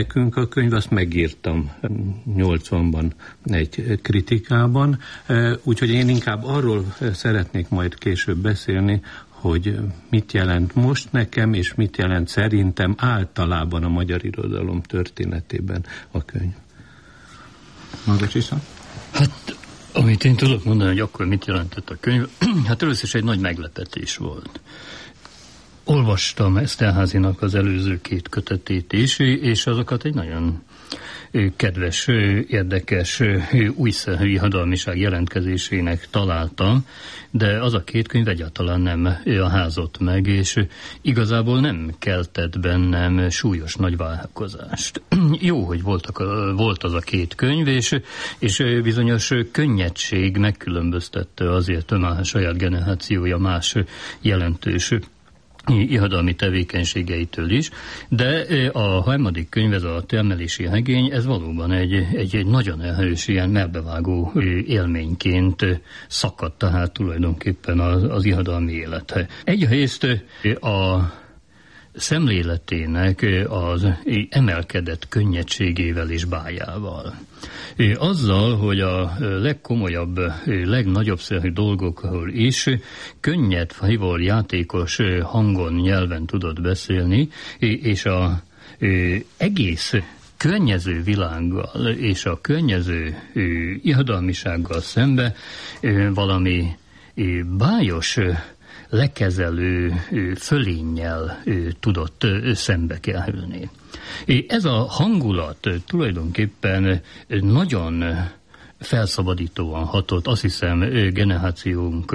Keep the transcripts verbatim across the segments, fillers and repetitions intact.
Nekünk a könyv, azt megírtam nyolcvanban egy kritikában, úgyhogy én inkább arról szeretnék majd később beszélni, hogy mit jelent most nekem, és mit jelent szerintem általában a magyar irodalom történetében a könyv. Maga Csisa? Hát, amit én tudok mondani, hogy akkor mit jelentett a könyv, hát először is egy nagy meglepetés volt. Olvastam Eszterházynak az előző két kötetét is, és azokat egy nagyon kedves, érdekes, újszerű irodalmiság jelentkezésének találtam, de az a két könyv egyáltalán nem házott meg, és igazából nem keltett bennem súlyos nagy vállalkozást. Jó, hogy voltak a, volt az a két könyv, és, és bizonyos könnyedség megkülönböztette azért a saját generációja más jelentős irodalmi tevékenységeitől is, de a harmadik könyv, ez a Termelési regény, ez valóban egy, egy, egy nagyon erős, ilyen melbevágó élményként szakadt tehát tulajdonképpen az, az irodalmi életre. Egyrészt a szemléletének az emelkedett könnyedségével és bájával. Azzal, hogy a legkomolyabb, legnagyobb szerű dolgokról is könnyed, frivol, játékos hangon, nyelven tudott beszélni, és a egész környező világgal és a környező irodalmisággal szembe valami bájos, lekezelő fölénnyel tudott szembe kerülni. Ez a hangulat tulajdonképpen nagyon felszabadítóan hatott, azt hiszem, generációnk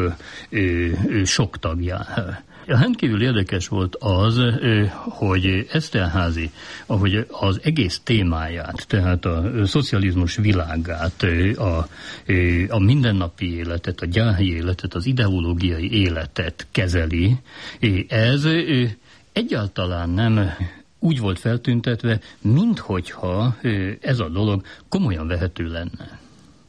sok tagjára. Rendkívül érdekes volt az, hogy Eszterházy, ahogy az egész témáját, tehát a szocializmus világát, a, a mindennapi életet, a gyári életet, az ideológiai életet kezeli, ez egyáltalán nem úgy volt feltüntetve, minthogyha ez a dolog komolyan vehető lenne.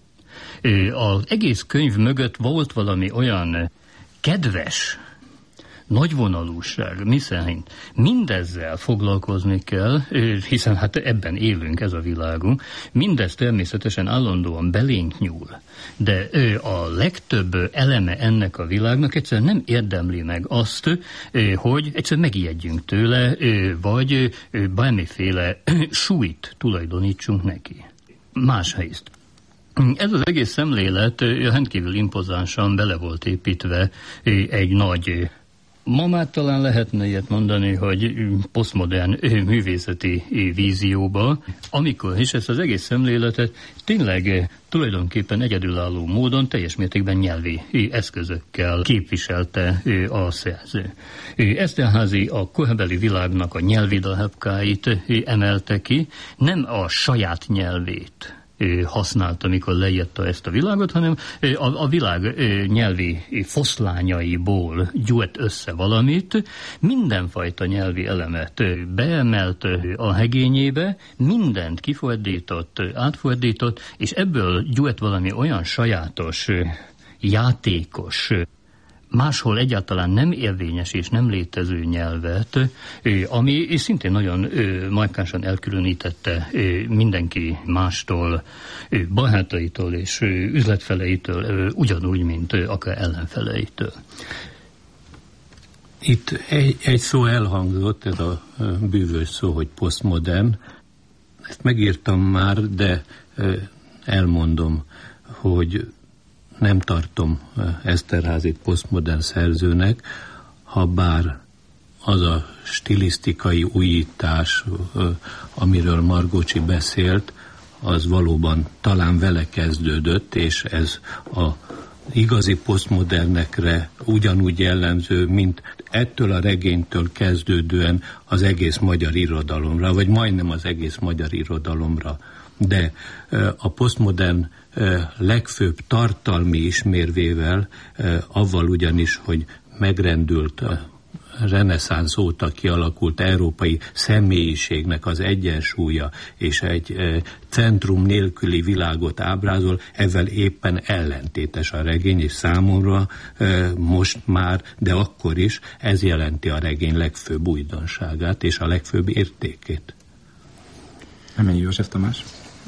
Az egész könyv mögött volt valami olyan kedves nagyvonalúság, miszerint mindezzel foglalkozni kell, hiszen hát ebben élünk, ez a világunk, mindez természetesen állandóan belénk nyúl, de a legtöbb eleme ennek a világnak egyszerűen nem érdemli meg azt, hogy egyszerűen megijedjünk tőle, vagy bármiféle súlyt tulajdonítsunk neki. Másrészt, ez az egész szemlélet rendkívül impozánsan bele volt építve egy nagy, ma már talán lehetne ilyet mondani, hogy posztmodern művészeti vízióba, amikor is ezt az egész szemléletet tényleg tulajdonképpen egyedülálló módon teljes mértékben nyelvi eszközökkel képviselte a szerző. Eszterházy a korabeli világnak a nyelvi darabkáit emelte ki, nem a saját nyelvét használta, amikor leírta ezt a világot, hanem a, a világ nyelvi foszlányaiból gyújt össze valamit, mindenfajta nyelvi elemet beemelt a regényébe, mindent kifordított, átfordított, és ebből gyújt valami olyan sajátos, játékos, máshol egyáltalán nem érvényes és nem létező nyelvet, ami szintén nagyon markánsan elkülönítette mindenki mástól, barátaitól és üzletfeleitől, ugyanúgy, mint akár ellenfeleitől. Itt egy, egy szó elhangzott, ez a bűvös szó, hogy posztmodern. Ezt megírtam már, de elmondom, hogy nem tartom Eszterházit posztmodern szerzőnek, ha bár az a stilisztikai újítás, amiről Margócsi beszélt, az valóban talán vele kezdődött, és ez a igazi posztmodernekre ugyanúgy jellemző, mint ettől a regénytől kezdődően az egész magyar irodalomra, vagy majdnem az egész magyar irodalomra. De a posztmodern legfőbb tartalmi ismérvével, avval ugyanis, hogy megrendült a reneszánsz óta kialakult európai személyiségnek az egyensúlya, és egy centrum nélküli világot ábrázol, ezzel éppen ellentétes a regény, és számomra most már, de akkor is ez jelenti a regény legfőbb újdonságát, és a legfőbb értékét. Emellyi József Tamás.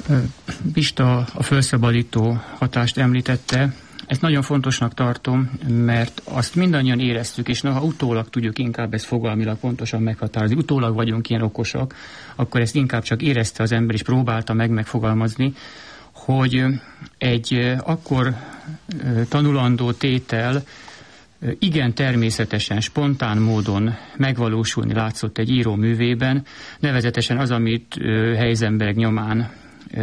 Pista a felszabadító hatást említette. Ezt nagyon fontosnak tartom, mert azt mindannyian éreztük, és noha utólag tudjuk inkább ezt fogalmilag pontosan meghatározni, utólag vagyunk ilyen okosak, akkor ezt inkább csak érezte az ember, és próbálta meg megfogalmazni, hogy egy akkor tanulandó tétel igen természetesen, spontán módon megvalósulni látszott egy író művében, nevezetesen az, amit Heisenberg nyomán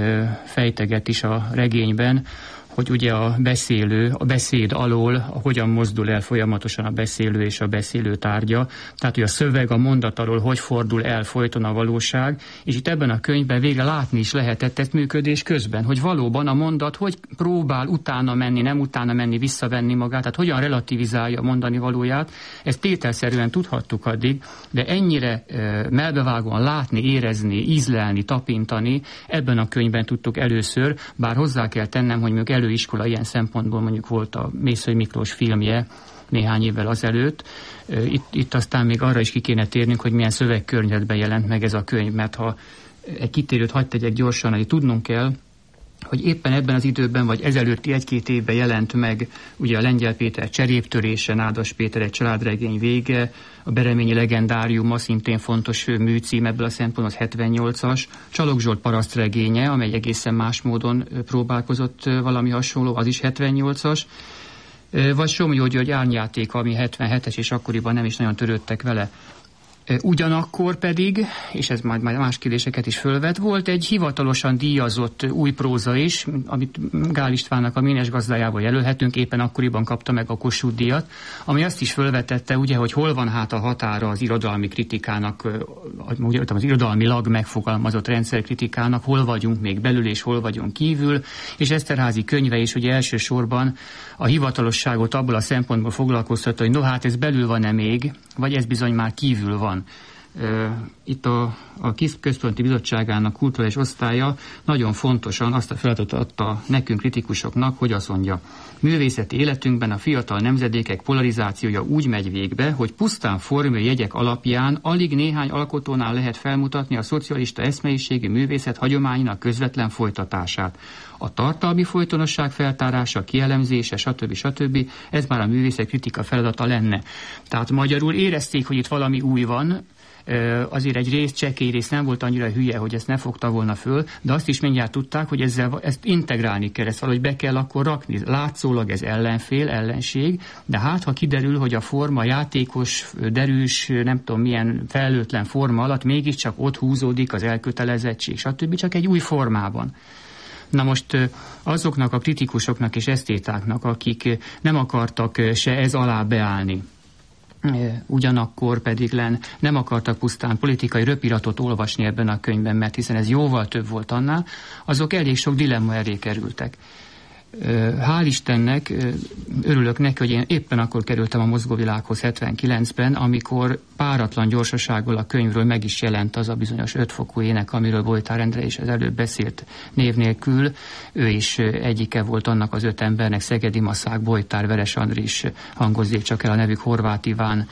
fejteget is a regényben, hogy ugye a beszélő, a beszéd alól hogyan mozdul el folyamatosan a beszélő és a beszélő tárgya, tehát hogy a szöveg, a mondat alól hogy fordul el folyton a valóság, és itt ebben a könyvben végre látni is lehetett ezt működés közben, hogy valóban a mondat hogy próbál utána menni, nem utána menni, visszavenni magát, tehát hogyan relativizálja a mondani valóját, ezt tételszerűen tudhattuk addig, de ennyire e, melbevágóan látni, érezni, ízlelni, tapintani, ebben a könyvben tudtuk először, bár hozzá kell tennem, hogy még elő iskola ilyen szempontból mondjuk volt a Mészöly Miklós filmje néhány évvel azelőtt. Itt, itt aztán még arra is ki kéne térnünk, hogy milyen szövegkörnyezetben jelent meg ez a könyv, mert ha egy kitérőt hadd tegyek gyorsan, hogy tudnunk kell, hogy éppen ebben az időben, vagy ezelőtti egy-két évben jelent meg ugye a Lengyel Péter Cseréptörése, Nádas Péter egy családregény vége, a Bereményi legendáriuma, szintén fontos műcím ebből a szempontból, az hetvennyolcas, Csalog Zsolt parasztregénye, amely egészen más módon próbálkozott valami hasonló, az is hetvennyolcas, vagy Somlyó György árnyjátéka, ami hetvenhetes, és akkoriban nem is nagyon törődtek vele. Ugyanakkor pedig, és ez majd, majd más kérdéseket is fölvet, volt egy hivatalosan díjazott új próza is, amit Gál Istvánnak a Ménes gazdájával jelölhetünk, éppen akkoriban kapta meg a Kossuth-díjat, ami azt is fölvetette, ugye, hogy hol van hát a határa az irodalmi kritikának, az irodalmilag megfogalmazott rendszerkritikának, hol vagyunk még belül, és hol vagyunk kívül, és Eszterházy könyve is ugye elsősorban a hivatalosságot abból a szempontból foglalkoztatta, hogy no hát ez belül van-e még, vagy ez bizony már kívül van. Itt a, a KISZ Központi Bizottságának kulturális osztálya nagyon fontosan azt a feladatot adta nekünk kritikusoknak, hogy azt mondja, művészeti életünkben a fiatal nemzedékek polarizációja úgy megy végbe, hogy pusztán formai jegyek alapján alig néhány alkotónál lehet felmutatni a szocialista eszmeiségi művészet hagyományának közvetlen folytatását. A tartalmi folytonosság feltárása, kielemzése, stb. stb. Ez már a művészet kritika feladata lenne. Tehát magyarul érezték, hogy itt valami új van, azért egy rész, csekély rész nem volt annyira hülye, hogy ezt ne fogta volna föl, de azt is mindjárt tudták, hogy ezzel, ezt integrálni kell, ezt valahogy be kell akkor rakni. Látszólag ez ellenfél, ellenség, de hát ha kiderül, hogy a forma játékos, derűs, nem tudom milyen felelőtlen forma alatt mégiscsak ott húzódik az elkötelezettség, stb. Csak egy új formában. Na most azoknak a kritikusoknak és esztétáknak, akik nem akartak se ez alá beállni, ugyanakkor pedig len nem akartak pusztán politikai röpiratot olvasni ebben a könyvben, mert hiszen ez jóval több volt annál, azok elég sok dilemma elé kerültek. Hál' Istennek, örülök neki, hogy én éppen akkor kerültem a mozgóvilághoz hetvenkilencben, amikor páratlan gyorsasággal a könyvről meg is jelent az a bizonyos ötfokú ének, amiről Bojtár Endre is az előbb beszélt név nélkül. Ő is egyike volt annak az öt embernek, Szegedi Maszák, Bojtár, Veres Andris, hangozzék csak el a nevük, Horváth Iván,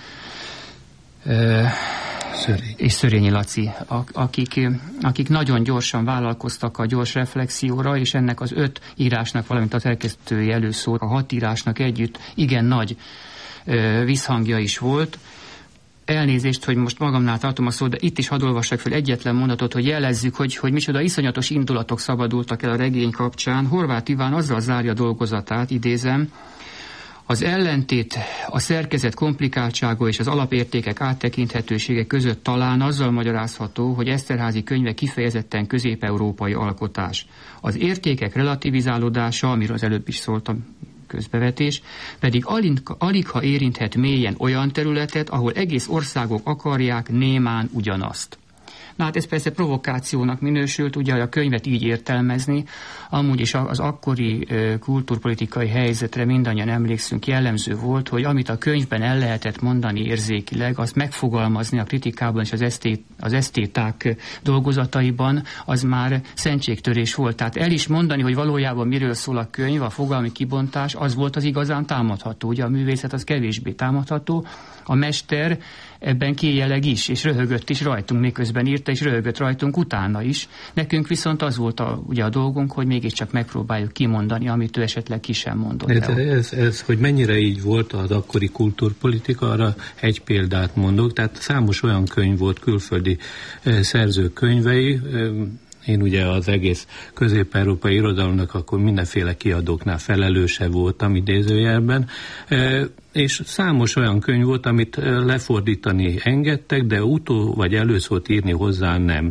Szörény. és Szörényi Laci, akik, akik nagyon gyorsan vállalkoztak a gyors reflexióra, és ennek az öt írásnak, valamint az elkezdői előszó, a hat írásnak együtt igen nagy visszhangja is volt. Elnézést, hogy most magamnál tartom a szót, de itt is hadd olvassak fel egyetlen mondatot, hogy jelezzük, hogy, hogy micsoda iszonyatos indulatok szabadultak el a regény kapcsán. Horváth Iván azzal zárja dolgozatát, idézem, az ellentét a szerkezet komplikáltsága és az alapértékek áttekinthetősége között talán azzal magyarázható, hogy Eszterházy könyve kifejezetten közép-európai alkotás. Az értékek relativizálódása, amiről az előbb is szóltam, közbevetés, pedig alig, alig ha érinthet mélyen olyan területet, ahol egész országok akarják némán ugyanazt. Na hát ez persze provokációnak minősült, ugye a könyvet így értelmezni, amúgy is az akkori kultúrpolitikai helyzetre mindannyian emlékszünk, jellemző volt, hogy amit a könyvben el lehetett mondani érzékileg, azt megfogalmazni a kritikában és az, esztét, az esztéták dolgozataiban, az már szentségtörés volt. Tehát el is mondani, hogy valójában miről szól a könyv, a fogalmi kibontás, az volt az igazán támadható. Ugye a művészet az kevésbé támadható. A mester ebben kéjeleg is, és röhögött is rajtunk, miközben írta, és röhögött rajtunk utána is. Nekünk viszont az volt a, ugye a dolgunk, hogy mégiscsak megpróbáljuk kimondani, amit ő esetleg ki sem mondott. Ez, ez, ez, hogy mennyire így volt az akkori kultúrpolitika, arra egy példát mondok. Tehát számos olyan könyv volt, külföldi szerzők könyvei. Én ugye az egész közép-európai irodalomnak akkor mindenféle kiadóknál felelőse voltam idézőjelben, és számos olyan könyv volt, amit lefordítani engedtek, de utó vagy előszót írni hozzá nem.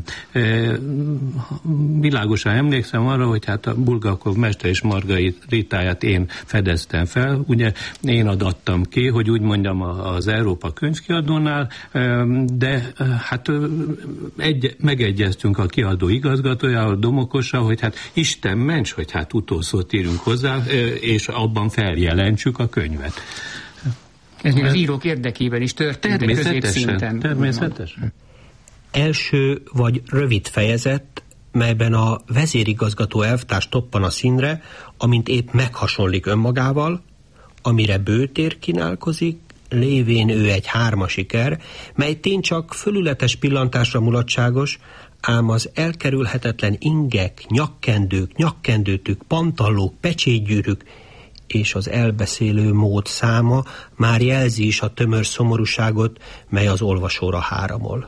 Világosan emlékszem arra, hogy hát a Bulgakov Mester és Margaritáját én fedeztem fel, ugye én adattam ki, hogy úgy mondjam az Európa könyvkiadónál, de hát egy, megegyeztünk a kiadó igazgatójával, Domokossal, hogy hát Isten ments, hogy hát utószót írunk hozzá, és abban feljelentsük a könyvet. Ez még az írók érdekében is történt, de középszinten. Természetesen. Első vagy rövid fejezet, melyben a vezérigazgató elvtárs toppan a színre, amint épp meghasonlik önmagával, amire bőtér kínálkozik, lévén ő egy hármasiker, mely tény csak fölületes pillantásra mulatságos, ám az elkerülhetetlen ingek, nyakkendők, nyakkendőtük, pantallók, pecsétgyűrűk és az elbeszélő mód száma már jelzi is a tömör szomorúságot, mely az olvasóra háramol.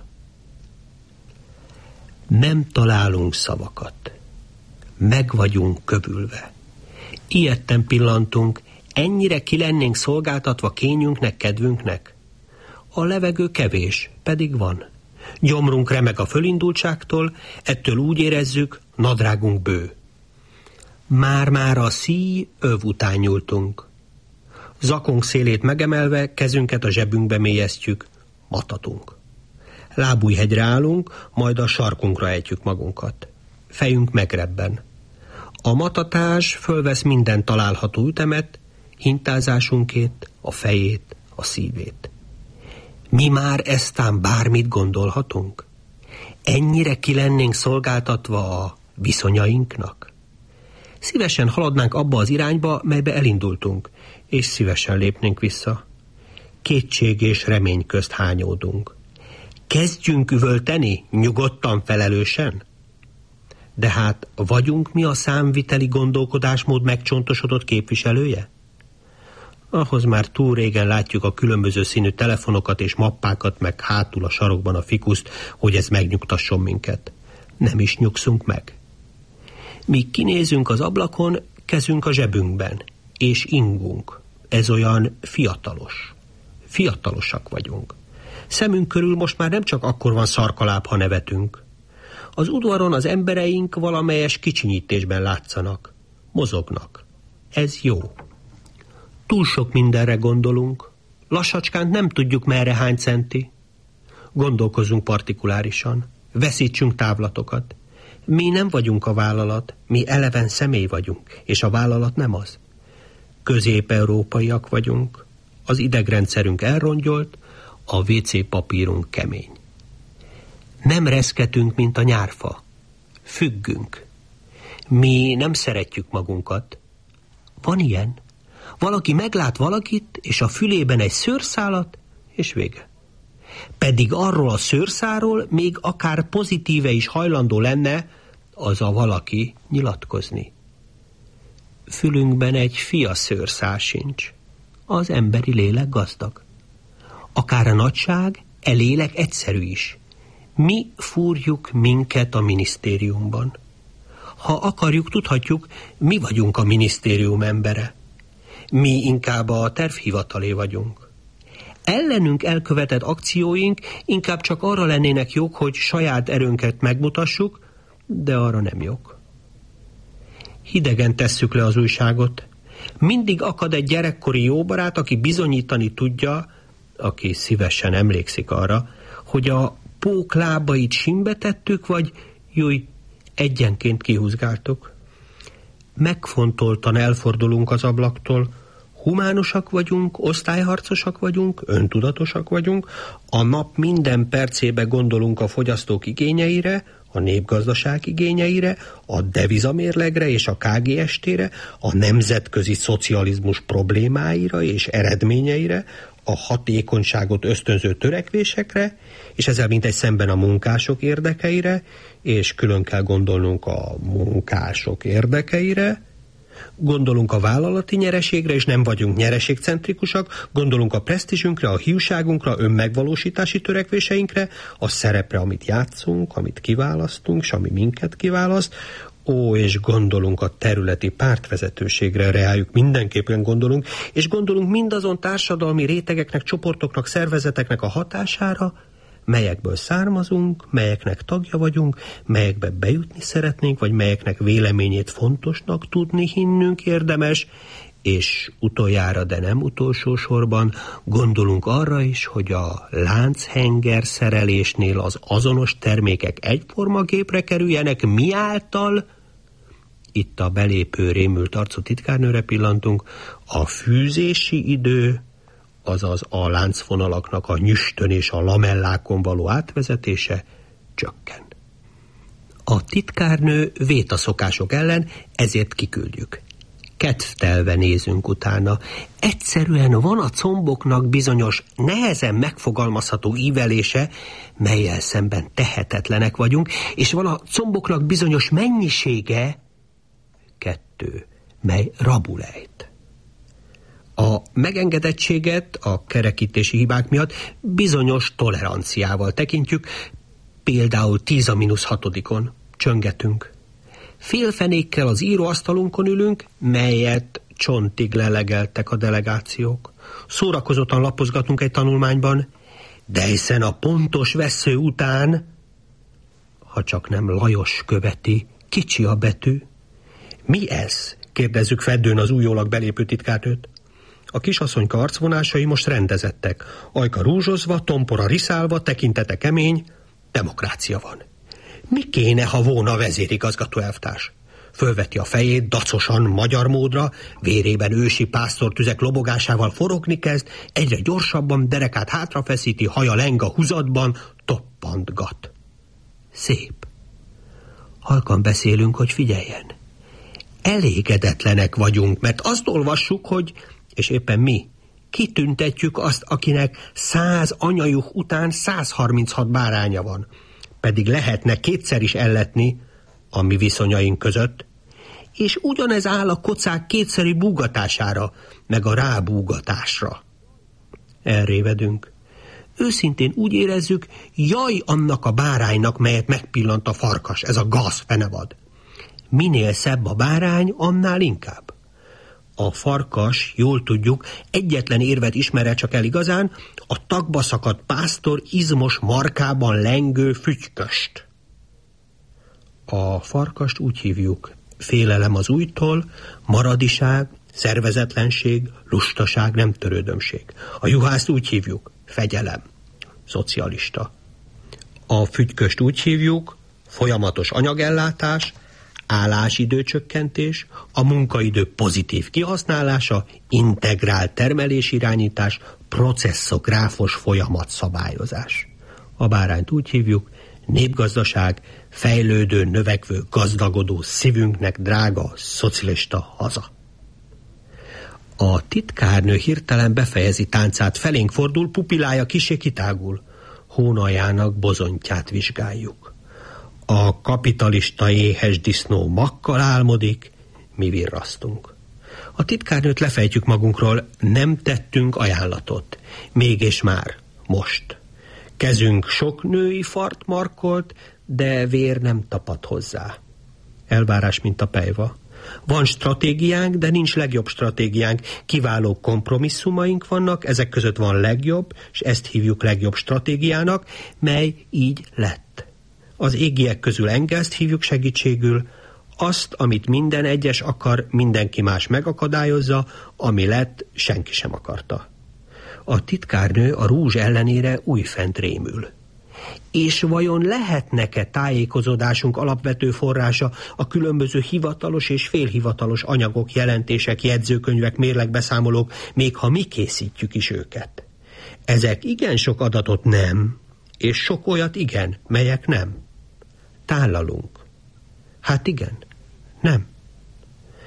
Nem találunk szavakat. Meg vagyunk kövülve. Ijedten pillantunk, ennyire ki lennénk szolgáltatva kényünknek, kedvünknek? A levegő kevés, pedig van. Gyomrunk remeg a fölindultságtól, ettől úgy érezzük, nadrágunk bő. Már-már a szíj öv után nyúltunk. Zakunk szélét megemelve, kezünket a zsebünkbe mélyeztjük, matatunk. Lábújhegyre állunk, majd a sarkunkra ejtjük magunkat. Fejünk megrebben. A matatás fölvesz minden található ütemet, hintázásunkét, a fejét, a szívét. Mi már eztán bármit gondolhatunk? Ennyire ki lennénk szolgáltatva a viszonyainknak? Szívesen haladnánk abba az irányba, melybe elindultunk, és szívesen lépnénk vissza. Kétség és remény közt hányódunk. Kezdjünk üvölteni, nyugodtan, felelősen? De hát vagyunk mi a számviteli gondolkodásmód megcsontosodott képviselője? Ahhoz már túl régen látjuk a különböző színű telefonokat és mappákat, meg hátul a sarokban a fikuszt, hogy ez megnyugtasson minket. Nem is nyugszunk meg. Míg kinézünk az ablakon, kezünk a zsebünkben, és ingunk. Ez olyan fiatalos. Fiatalosak vagyunk. Szemünk körül most már nem csak akkor van szarkaláb, ha nevetünk. Az udvaron az embereink valamelyes kicsinyítésben látszanak. Mozognak. Ez jó. Túl sok mindenre gondolunk. Lassacskán nem tudjuk, merre hány centi. Gondolkozzunk partikulárisan. Veszítsünk távlatokat. Mi nem vagyunk a vállalat, mi eleven személy vagyunk, és a vállalat nem az. Közép-európaiak vagyunk, az idegrendszerünk elrongyolt, a vé cé papírunk kemény. Nem reszketünk, mint a nyárfa. Függünk. Mi nem szeretjük magunkat. Van ilyen. Valaki meglát valakit, és a fülében egy szőrszálat, és vége. Pedig arról a szőrszáról még akár pozitíve is hajlandó lenne az a valaki nyilatkozni. Fülünkben egy fia szőrszál sincs. Az emberi lélek gazdag. Akár a nagyság, e lélek egyszerű is. Mi fúrjuk minket a minisztériumban. Ha akarjuk, tudhatjuk, mi vagyunk a minisztérium embere. Mi inkább a tervhivatalé vagyunk. Ellenünk elkövetett akcióink inkább csak arra lennének jók, hogy saját erőnket megmutassuk, de arra nem jók. Hidegen tesszük le az újságot. Mindig akad egy gyerekkori jóbarát, aki bizonyítani tudja, aki szívesen emlékszik arra, hogy a pók lábait simbe tettük, vagy júj, egyenként kihúzgáltuk. Megfontoltan elfordulunk az ablaktól, humánusak vagyunk, osztályharcosak vagyunk, öntudatosak vagyunk, a nap minden percébe gondolunk a fogyasztók igényeire, a népgazdaság igényeire, a devizamérlegre és a ká gé es té-re, a nemzetközi szocializmus problémáira és eredményeire, a hatékonyságot ösztönző törekvésekre, és ezzel mintegy szemben a munkások érdekeire, és külön kell gondolnunk a munkások érdekeire, gondolunk a vállalati nyereségre, és nem vagyunk nyereségcentrikusak, gondolunk a presztízsünkre, a hiúságunkra, önmegvalósítási törekvéseinkre, a szerepre, amit játszunk, amit kiválasztunk, és ami minket kiválaszt, ó, és gondolunk a területi pártvezetőségre, reájuk mindenképpen gondolunk, és gondolunk mindazon társadalmi rétegeknek, csoportoknak, szervezeteknek a hatására, melyekből származunk, melyeknek tagja vagyunk, melyekbe bejutni szeretnénk, vagy melyeknek véleményét fontosnak tudni hinnünk érdemes, és utoljára, de nem utolsó sorban gondolunk arra is, hogy a lánchenger szerelésnél az azonos termékek egyforma gépre kerüljenek, mi által, itt a belépő rémült arcú titkárnőre pillantunk, a fűzési idő, azaz a láncfonalaknak a nyüstön és a lamellákon való átvezetése csökken. A titkárnő vét a szokások ellen, ezért kiküldjük. Kedvtelve nézünk utána. Egyszerűen van a comboknak bizonyos, nehezen megfogalmazható ívelése, mellyel szemben tehetetlenek vagyunk, és van a comboknak bizonyos mennyisége, kettő, mely rabulejt. A megengedettséget a kerekítési hibák miatt bizonyos toleranciával tekintjük, például tíz a mínusz hatodikon csöngetünk. Félfenékkel az íróasztalunkon ülünk, melyet csontig lelegeltek a delegációk. Szórakozottan lapozgatunk egy tanulmányban, de hiszen a pontos vessző után, ha csak nem Lajos követi, kicsi a betű. Mi ez? Kérdezzük feddőn az újólag belépő titkárnőt. A kisasszonyka arcvonásai most rendezettek. Ajka rúzsozva, tompora riszálva, tekintete kemény, demokrácia van. Mi kéne, ha volna vezérigazgató elvtárs? Fölveti a fejét, dacosan, magyar módra, vérében ősi pásztortüzek lobogásával forogni kezd, egyre gyorsabban derekát hátrafeszíti, haja leng a húzatban, toppantgat. Szép. Halkan beszélünk, hogy figyeljen. Elégedetlenek vagyunk, mert azt olvassuk, hogy, és éppen mi, kitüntetjük azt, akinek száz anyajuh után száz harminchat báránya van. Pedig lehetne kétszer is elletni a mi viszonyaink között, és ugyanez áll a kocák kétszeri búgatására, meg a rábúgatásra. Elrévedünk. Őszintén úgy érezzük, jaj annak a báránynak, melyet megpillant a farkas, ez a gaz fenevad. Minél szebb a bárány, annál inkább. A farkas, jól tudjuk, egyetlen érvet ismer csak el igazán, a tagba szakadt pásztor izmos markában lengő fügyköst. A farkast úgy hívjuk, félelem az újtól, maradiság, szervezetlenség, lustaság, nem törődömség. A juhászt úgy hívjuk, fegyelem, szocialista. A fügyköst úgy hívjuk, folyamatos anyagellátás, állásidőcsökkentés, a munkaidő pozitív kihasználása, integrált termelésirányítás, processzográfos folyamatszabályozás. A bárányt úgy hívjuk, népgazdaság, fejlődő, növekvő, gazdagodó, szívünknek drága, szocialista haza. A titkárnő hirtelen befejezi táncát, felénk fordul, pupillája kissé kitágul. Hónaljának bozontyát vizsgáljuk. A kapitalista éhes disznó makkal álmodik, mi virrasztunk. A titkárnőt lefejtjük magunkról, nem tettünk ajánlatot. Mégis már, most. Kezünk sok női fart markolt, de vér nem tapad hozzá. Elvárás, mint a pejva. Van stratégiánk, de nincs legjobb stratégiánk. Kiváló kompromisszumaink vannak, ezek között van legjobb, és ezt hívjuk legjobb stratégiának, mely így lett. Az égiek közül Engelszt hívjuk segítségül, azt, amit minden egyes akar, mindenki más megakadályozza, ami lett, senki sem akarta. A titkárnő a rúzs ellenére újfent rémül. És vajon lehetnek-e tájékozódásunk alapvető forrása a különböző hivatalos és félhivatalos anyagok, jelentések, jegyzőkönyvek, mérlegbeszámolók, még ha mi készítjük is őket? Ezek igen sok adatot nem, és sok olyat igen, melyek nem. Tálalunk. Hát igen, nem.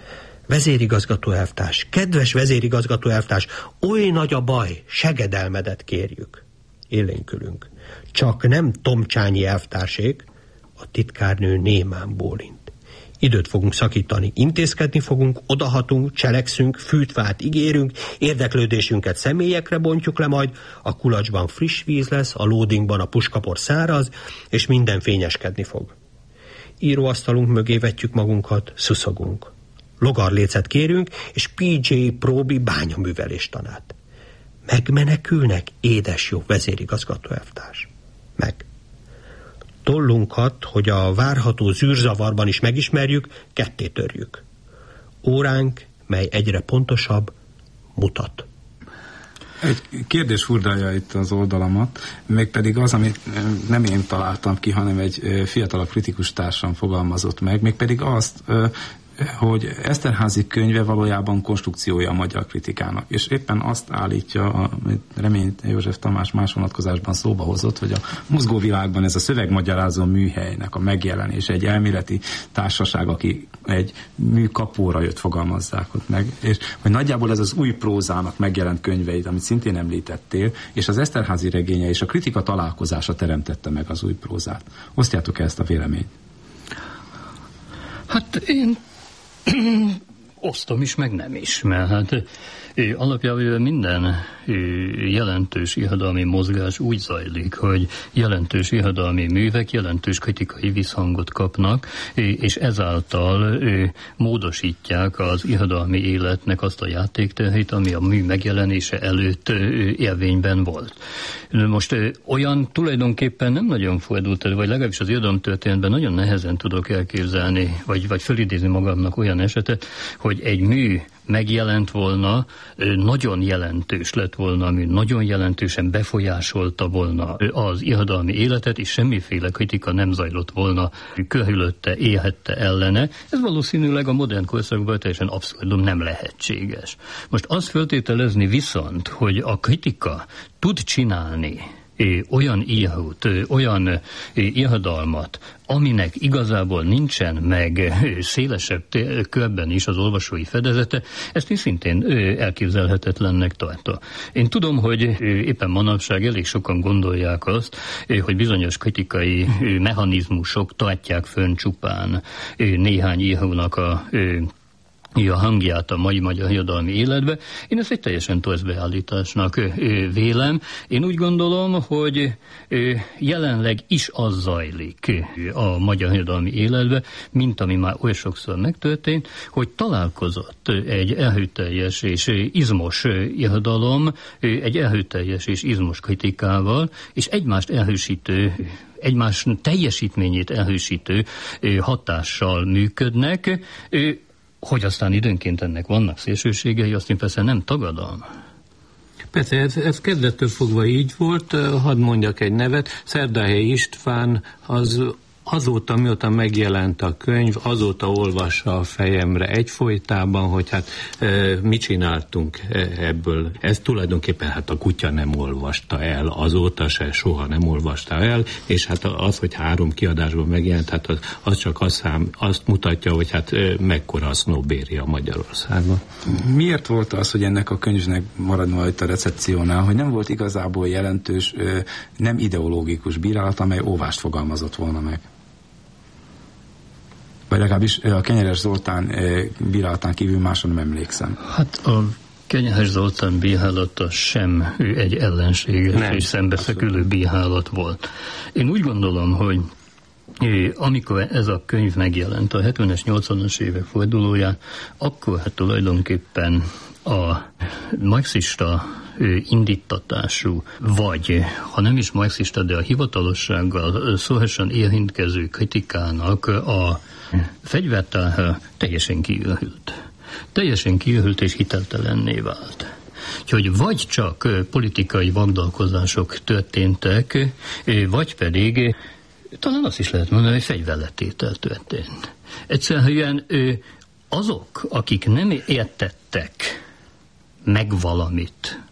Vezérigazgató elvtárs, kedves vezérigazgató elvtárs, oly nagy a baj, segedelmedet kérjük. Élénkülünk. Csak nem Tomcsányi elvtársék, a titkárnő némán bólint. Időt fogunk szakítani, intézkedni fogunk, odahatunk, cselekszünk, fűtvát ígérünk, érdeklődésünket személyekre bontjuk le majd, a kulacsban friss víz lesz, a loadingban a puskapor száraz, és minden fényeskedni fog. Íróasztalunk mögé vetjük magunkat, szuszogunk. Logarlécet kérünk, és pé jé Próbi bányaművelés tanát. Megmenekülnek, édes jó vezérigazgató elvtárs. Meg. Tollunkat, hogy a várható zűrzavarban is megismerjük, ketté törjük. Óránk, mely egyre pontosabb, mutat. Egy kérdés furdalja itt az oldalamat, mégpedig az, amit nem én találtam ki, hanem egy fiatalabb kritikus társam fogalmazott meg, mégpedig azt, hogy Eszterházy könyve valójában konstrukciója a magyar kritikának. És éppen azt állítja, amit Remény József Tamás más vonatkozásban szóba hozott, hogy a mozgóvilágban ez a szövegmagyarázó műhelynek a megjelenése, egy elméleti társaság, aki egy műkapóra jött, fogalmazzák ott meg, és hogy nagyjából ez az új prózának megjelent könyveit, amit szintén említettél, és az Eszterházy regénye és a kritika találkozása teremtette meg az új prózát. Osztjátok ezt a véleményt? Hát én osztom is, meg nem is, mert hát alapjában minden jelentős irodalmi mozgás úgy zajlik, hogy jelentős irodalmi művek jelentős kritikai visszhangot kapnak, és ezáltal módosítják az irodalmi életnek azt a játékterét, ami a mű megjelenése előtt érvényben volt. Most olyan tulajdonképpen nem nagyon fordult elő, vagy legalábbis az irodalomtörténetben nagyon nehezen tudok elképzelni, vagy, vagy felidézni magamnak olyan esetet, hogy egy mű megjelent volna, nagyon jelentős lett volna, ami nagyon jelentősen befolyásolta volna az irodalmi életet, és semmiféle kritika nem zajlott volna körülötte, élhette ellene. Ez valószínűleg a modern korszakban teljesen abszurdum, nem lehetséges. Most azt feltételezni viszont, hogy a kritika tud csinálni olyan írót, olyan irodalmat, aminek igazából nincsen meg szélesebb körben is az olvasói fedezete, ezt én szintén elképzelhetetlennek tartom. Én tudom, hogy éppen manapság elég sokan gondolják azt, hogy bizonyos kritikai mechanizmusok tartják fönn csupán néhány írónak a a hangját a mai magyar irodalmi életbe. Én ezt egy teljesen torz beállításnak vélem. Én úgy gondolom, hogy jelenleg is az zajlik a magyar irodalmi életbe, mint ami már oly sokszor megtörtént, hogy találkozott egy erőteljes és izmos irodalom, egy erőteljes és izmos kritikával, és egymást erősítő egymás teljesítményét erősítő hatással működnek. Hogy aztán időnként ennek vannak szélsőségei, azt én persze nem tagadom. Persze, ez, ez kezdettől fogva így volt. Hadd mondjak egy nevet. Szerdahelyi István az azóta, mióta megjelent a könyv, azóta olvassa a fejemre egyfolytában, hogy hát e, mit csináltunk ebből. Ez tulajdonképpen hát a kutya nem olvasta el, azóta se, soha nem olvasta el, és hát az, hogy három kiadásban megjelent, hát az, az csak azt, szám, azt mutatja, hogy hát mekkora a sznobéria Magyarországon. Miért volt az, hogy ennek a könyvnek maradva itt a recepciónál, hogy nem volt igazából jelentős, nem ideológikus bírálat, amely óvást fogalmazott volna meg? Vagy legalábbis a Kenyeres Zoltán bírálatán kívül máson nem emlékszem. Hát a Kenyeres Zoltán bírálata sem egy ellenséges nem, és szembeszekülő bírálat volt. Én úgy gondolom, hogy amikor ez a könyv megjelent a hetvenes, nyolcvanas évek fordulóján, akkor hát tulajdonképpen a marxista indítatású, vagy ha nem is marxista, de a hivatalossággal szorosan érintkező kritikának a fegyvertára teljesen kiürült. Teljesen kiürült és hiteltelenné vált. Úgyhogy vagy csak politikai vagdalkozások történtek, vagy pedig talán azt is lehet mondani, hogy fegyverletétel történt. Egyszerűen azok, akik nem értettek meg valamit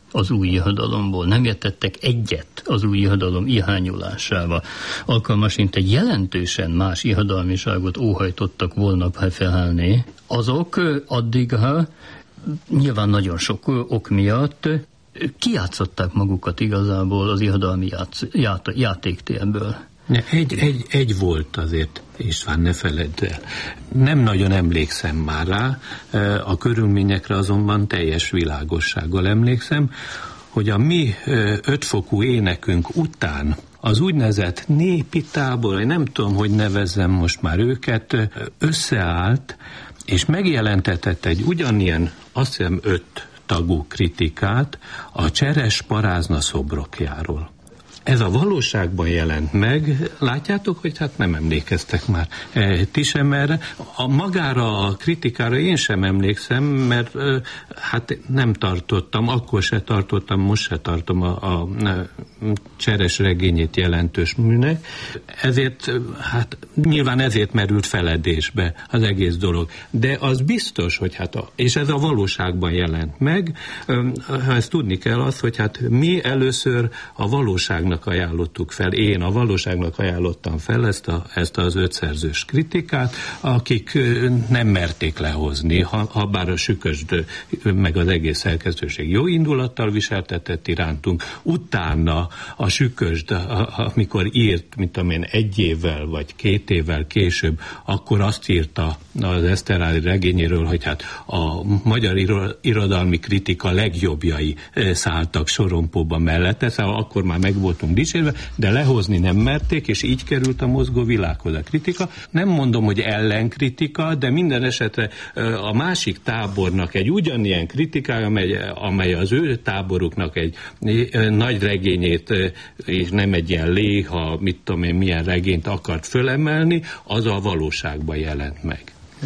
az új irodalomból, nem értettek egyet az új irodalom ihányulásával, alkalmasint egy jelentősen más irodalmiságot óhajtottak volna felelni, azok addigra nyilván nagyon sok ok miatt kijátszották magukat igazából az irodalmi játsz, ját, játéktérből. Egy, egy, egy volt azért, István, ne feledd el. Nem nagyon emlékszem már rá, a körülményekre azonban teljes világossággal emlékszem, hogy a mi ötfokú énekünk után az úgynevezett népi tábor, nem tudom, hogy nevezzem most már őket, összeállt, és megjelentetett egy ugyanilyen, azt hiszem, öt tagú kritikát a Cseres parázna szobrokjáról. Ez a valóságban jelent meg, látjátok, hogy hát nem emlékeztek már e, ti sem erre. A magára a kritikára én sem emlékszem, mert e, hát nem tartottam, akkor se tartottam, most se tartom a, a, a Cseres regényét jelentős műnek. Ezért, hát nyilván ezért merült feledésbe az egész dolog. De az biztos, hogy hát, a, és ez a valóságban jelent meg, ha ezt tudni kell az, hogy hát mi először a valóságnak ajánlottuk fel, én a valóságnak ajánlottam fel ezt, a, ezt az ötszerzős kritikát, akik nem merték lehozni, ha, ha bár a Sükösd meg az egész szerkesztőség jó indulattal viseltetett irántunk. Utána a Sükösd, amikor írt, mint tudom én, egy évvel vagy két évvel később, akkor azt írta az Eszterházy regényéről, hogy hát a magyar irodalmi kritika legjobbjai szálltak sorompóba mellette, szóval akkor már meg voltunk dicsérve, de lehozni nem merték, és így került a mozgó világhoz a kritika. Nem mondom, hogy ellenkritika, de minden esetre a másik tábornak egy ugyanilyen kritikája, amely, amely az ő táboruknak egy nagy regényét, és nem egy ilyen léha, mit tudom én, milyen regényt akart fölemelni, az a valóságban jelent meg.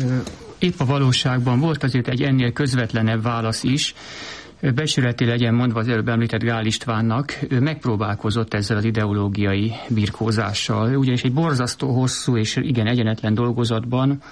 Épp a valóságban volt azért egy ennél közvetlenebb válasz is. Becsületi legyen mondva az előbb említett Gál Istvánnak, ő megpróbálkozott ezzel az ideológiai birkózással, ugyanis egy borzasztó hosszú és igen egyenetlen dolgozatban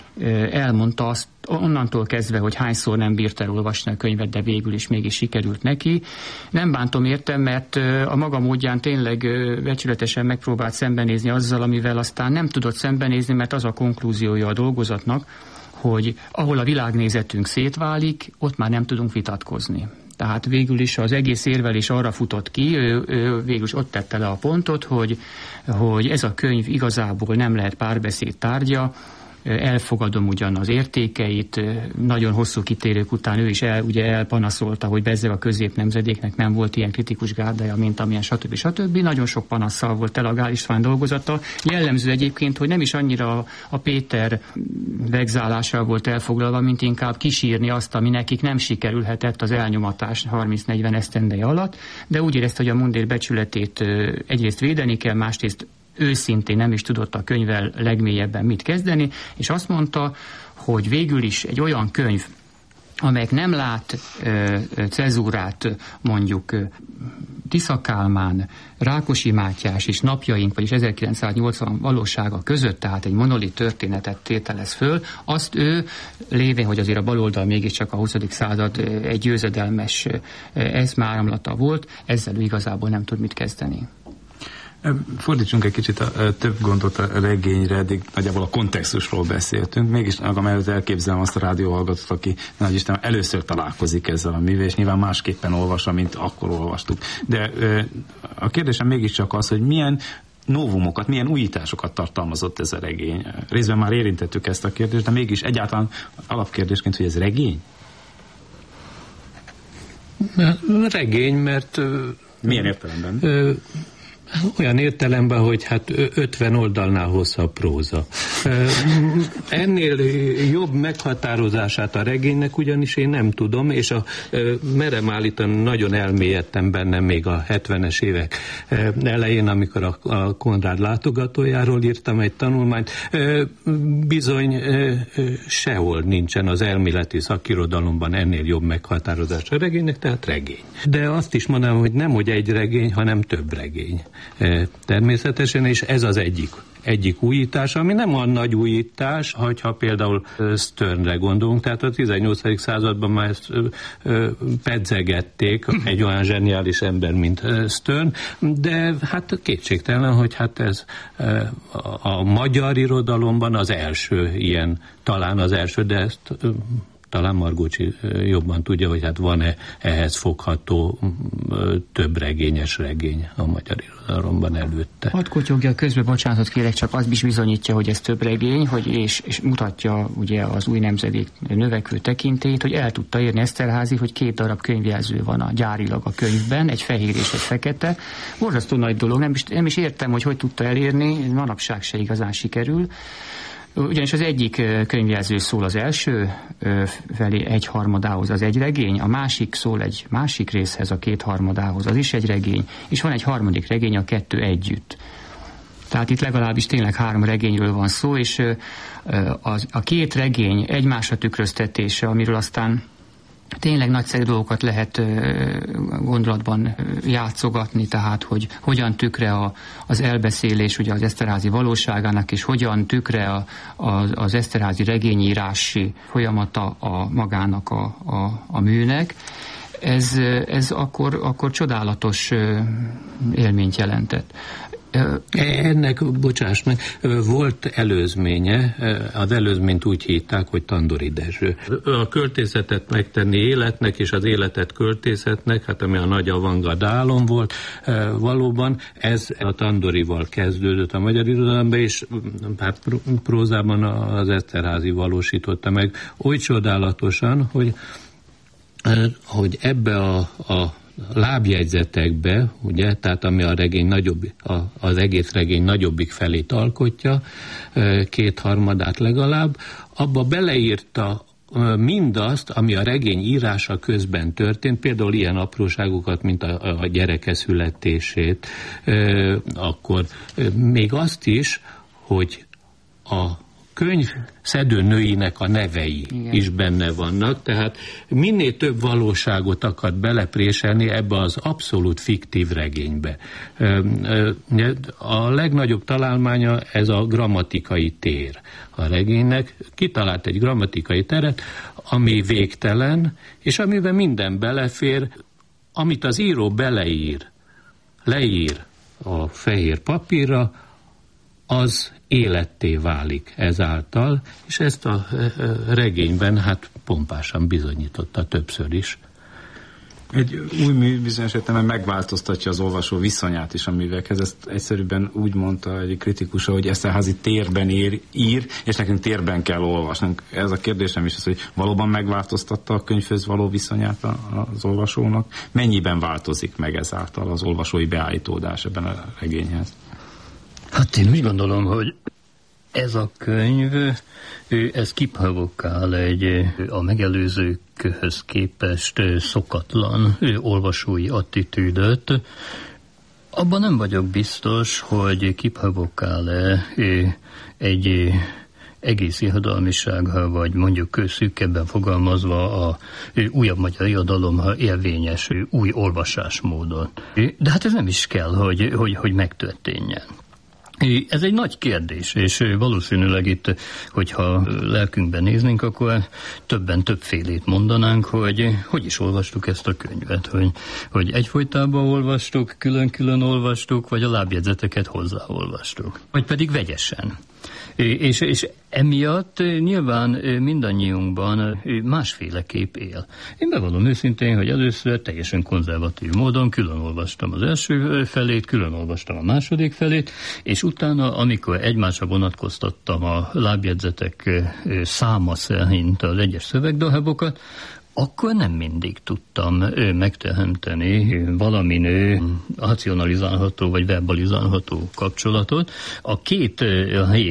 elmondta azt, onnantól kezdve, hogy hányszor nem bírt elolvasni a könyvet, de végül is mégis sikerült neki. Nem bántom értem, mert a maga módján tényleg becsületesen megpróbált szembenézni azzal, amivel aztán nem tudott szembenézni, mert az a konklúziója a dolgozatnak, hogy ahol a világnézetünk szétválik, ott már nem tudunk vitatkozni. Tehát végül is az egész érvelés arra futott ki, ő, ő végül is ott tette le a pontot, hogy, hogy ez a könyv igazából nem lehet párbeszéd tárgya, elfogadom ugyan az értékeit, nagyon hosszú kitérők után ő is el, ugye elpanaszolta, hogy bezzeg a középnemzedéknek nem volt ilyen kritikus gárdája, mint amilyen stb. stb. Nagyon sok panasszal volt el a Gál István dolgozata. Jellemző egyébként, hogy nem is annyira a Péter vegzálással volt elfoglalva, mint inkább kisírni azt, ami nekik nem sikerülhetett az elnyomatás harminc-negyven esztendeje alatt, de úgy érezte, hogy a mundér becsületét egyrészt védeni kell, másrészt őszintén nem is tudott a könyvvel legmélyebben mit kezdeni, és azt mondta, hogy végül is egy olyan könyv, amelyek nem lát ö, cezúrát mondjuk ö, Tisza Kálmán, Rákosi Mátyás és napjaink, vagyis ezerkilencszáznyolcvan valósága között, tehát egy monolit történetet tételez föl, azt ő, lévén, hogy azért a baloldal mégiscsak a huszadik század egy győzedelmes eszmeáramlata volt, ezzel ő igazából nem tud mit kezdeni. Fordítsunk egy kicsit a, a több gondot a regényre, eddig nagyjából a kontextusról beszéltünk, mégis magam előtt elképzelem azt a rádióhallgatót, aki nagy Isten először találkozik ezzel a művel, és nyilván másképpen olvassa, mint akkor olvastuk. De a kérdésem mégiscsak az, hogy milyen novumokat, milyen újításokat tartalmazott ez a regény. Részben már érintettük ezt a kérdést, de mégis egyáltalán alapkérdésként, hogy ez regény? Regény, mert... Milyen értelemben? Ö, Olyan értelemben, hogy hát ötven oldalnál hosszabb próza. Ennél jobb meghatározását a regénynek ugyanis én nem tudom, és a merem állítani nagyon elmélyedtem benne még a hetvenes évek elején, amikor a, a Konrád látogatójáról írtam egy tanulmányt. Bizony sehol nincsen az elméleti szakirodalomban ennél jobb meghatározás a regénynek, tehát regény. De azt is mondanám, hogy nem hogy egy regény, hanem több regény. természetesen, és ez az egyik egyik újítás, ami nem olyan nagy újítás, hogyha például Sternre gondolunk, tehát a tizennyolcadik században már ezt pedzegették egy olyan zseniális ember, mint Stern, de hát kétségtelen, hogy hát ez a magyar irodalomban az első ilyen, talán az első, de ezt talán Margócsi jobban tudja, hogy hát van-e ehhez fogható több regényes regény a magyar irodalomban előtte. Hadd kotyogja közben, bocsánatot kérek, csak az is bizonyítja, hogy ez több regény, hogy és, és mutatja ugye az új nemzedék növekvő tekintélyt, hogy el tudta érni Eszterházy, hogy két darab könyvjelző van a gyárilag a könyvben, egy fehér és egy fekete. Borzasztó nagy dolog, nem is, nem is értem, hogy hogy tudta elérni, manapság se igazán sikerül. Ugyanis az egyik könyvjelző szól az első felé egyharmadához, az egy regény, a másik szól egy másik részhez, a kétharmadához, az is egy regény, és van egy harmadik regény, a kettő együtt. Tehát itt legalábbis tényleg három regényről van szó, és az, a két regény egymásra tükröztetése, amiről aztán tényleg nagyszerű dolgokat lehet gondolatban játszogatni, tehát hogy hogyan tükre a, az elbeszélés ugye az Eszterházy valóságának, és hogyan tükre a, a, az Eszterházy regényírási folyamata a magának a, a, a műnek. Ez, ez akkor, akkor csodálatos élményt jelentett. Ennek, bocsáss meg, volt előzménye, az előzményt úgy hívták, hogy Tandori Dezső. A költészetet megtenni életnek, és az életet költészetnek, hát ami a nagy avantgárd álom volt, valóban ez a Tandorival kezdődött a magyar irodalomban, és hát prózában az Eszterházy valósította meg oly csodálatosan, hogy, hogy ebbe a, a lábjegyzetekbe, ugye, tehát ami a regény nagyobb, a, az egész regény nagyobbik felét alkotja, kétharmadát legalább, abba beleírta mindazt, ami a regény írása közben történt, például ilyen apróságokat, mint a, a gyereke születését, akkor még azt is, hogy a könyv szedő nőinek a nevei Igen. is benne vannak, tehát minél több valóságot akar belepréselni ebbe az abszolút fiktív regénybe. A legnagyobb találmánya ez a grammatikai tér a regénynek. Kitalált egy grammatikai teret, ami végtelen, és amiben minden belefér, amit az író beleír, leír a fehér papírra, az életté válik ezáltal, és ezt a regényben hát pompásan bizonyította többször is. Egy új mű bizonyos értelemben megváltoztatja az olvasó viszonyát is a művekhez. Ezt egyszerűen úgy mondta egy kritikus, hogy Eszterházy térben ír, ír, és nekünk térben kell olvasnunk. Ez a kérdésem is az, hogy valóban megváltoztatta a könyvhöz való viszonyát az olvasónak. Mennyiben változik meg ezáltal az olvasói beállítódás ebben a regényhez? Hát én úgy gondolom, hogy ez a könyv, ez kiprovokál egy a megelőzőkhöz képest szokatlan olvasói attitűdöt. Abban nem vagyok biztos, hogy kiprovokál-e egy egész irodalmiság, vagy mondjuk szűkebben fogalmazva a újabb magyar irodalom érvényes új olvasásmódon. De hát ez nem is kell, hogy, hogy, hogy megtörténjen. Ez egy nagy kérdés, és valószínűleg itt, hogyha lelkünkben néznénk, akkor többen többfélét mondanánk, hogy hogy is olvastuk ezt a könyvet, hogy, hogy egyfolytában olvastuk, külön-külön olvastuk, vagy a lábjegyzeteket hozzáolvastuk, vagy pedig vegyesen. És, és emiatt nyilván mindannyiunkban másféle kép él. Én bevallom őszintén, hogy először teljesen konzervatív módon külön olvastam az első felét, külön olvastam a második felét, és utána, amikor egymásra vonatkoztattam a lábjegyzetek száma szerint az egyes szövegdarabokat, akkor nem mindig tudtam megteremteni valamin racionalizálható vagy verbalizálható kapcsolatot. A két rész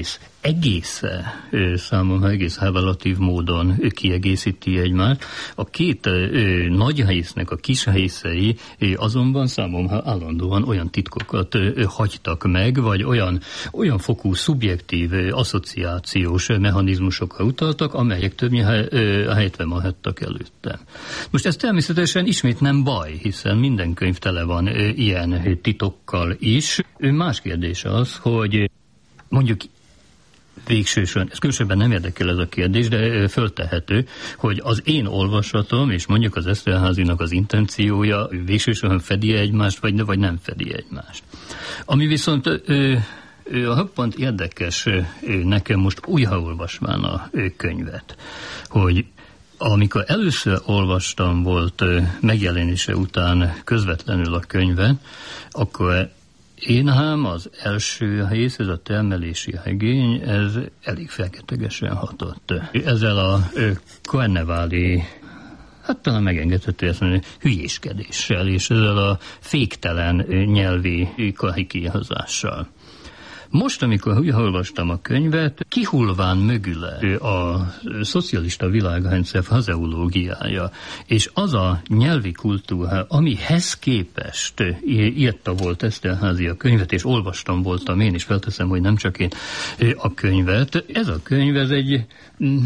egész számomra egész relatív módon kiegészíti egymást. A két ö, nagy hésznek a kis hészei azonban számomra állandóan olyan titkokat ö, hagytak meg, vagy olyan, olyan fokú szubjektív ö, asszociációs mechanizmusokra utaltak, amelyek többnyire helytve maradtak előttem. Most ez természetesen ismét nem baj, hiszen minden könyv tele van ö, ilyen titokkal is. Más kérdés az, hogy mondjuk végsősorban, ez különösebben nem érdekel ez a kérdés, de föltehető, hogy az én olvasatom, és mondjuk az Eszterházynak az intenciója végsősorban fedi egymást, vagy, vagy nem fedi egymást. Ami viszont ö, ö, a pont érdekes ö, nekem most újraolvasván a ö, könyvet, hogy amikor először olvastam, volt ö, megjelenése után közvetlenül a könyvet, akkor én hám az első rész, ez a termelési regény, ez elég felketegesen hatott. Ezzel a karneváli, hát talán megengedhető ezt mondani, hülyéskedéssel, és ezzel a féktelen nyelvi karikírozással. Most, amikor olvastam a könyvet, kihullván mögüle a szocialista világrendszer frazeológiája, és az a nyelvi kultúra, amihez képest írta volt Eszterházy a könyvet, és olvastam voltam én, és felteszem, hogy nem csak én a könyvet. Ez a könyv, ez egy mm,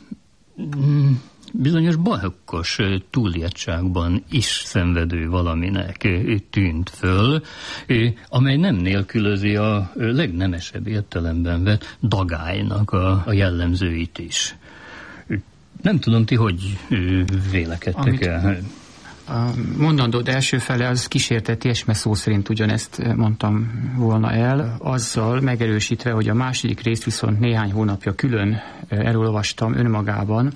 mm, bizonyos barokkos túlírtságban is szenvedő valaminek tűnt föl, amely nem nélkülözi a legnemesebb értelemben vett dagálynak a, a jellemzőit is. Nem tudom, ti hogy vélekedtek Amit el? A mondandód első fele az kísérteties, mert szó szerint ugyanezt mondtam volna el, azzal megerősítve, hogy a második részt viszont néhány hónapja külön elolvastam önmagában,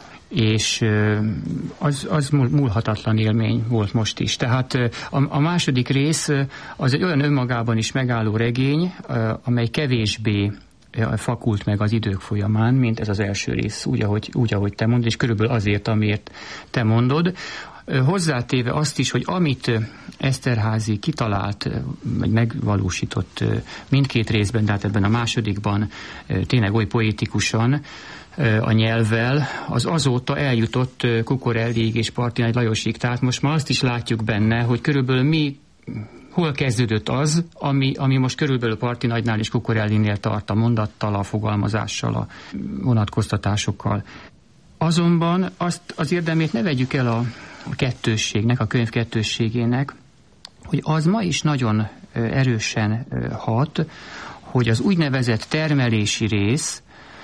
és az, az múlhatatlan élmény volt most is. Tehát a, a második rész az egy olyan önmagában is megálló regény, amely kevésbé fakult meg az idők folyamán, mint ez az első rész, úgy, ahogy, úgy, ahogy te mondod, és körülbelül azért, amiért te mondod. Hozzátéve azt is, hogy amit Eszterházy kitalált, vagy megvalósított mindkét részben, de hát ebben a másodikban tényleg oly poétikusan, a nyelvvel, az azóta eljutott Cucorelliig és Parti-Nagy Lajosig. Tehát most már azt is látjuk benne, hogy körülbelül mi, hol kezdődött az, ami, ami most körülbelül Parti-Nagynál és Cucorellinél tart a mondattal, a fogalmazással, a vonatkoztatásokkal. Azonban azt az érdemét ne vegyük el a, a kettősségnek, a könyv kettősségének, hogy az ma is nagyon erősen hat, hogy az úgynevezett termelési rész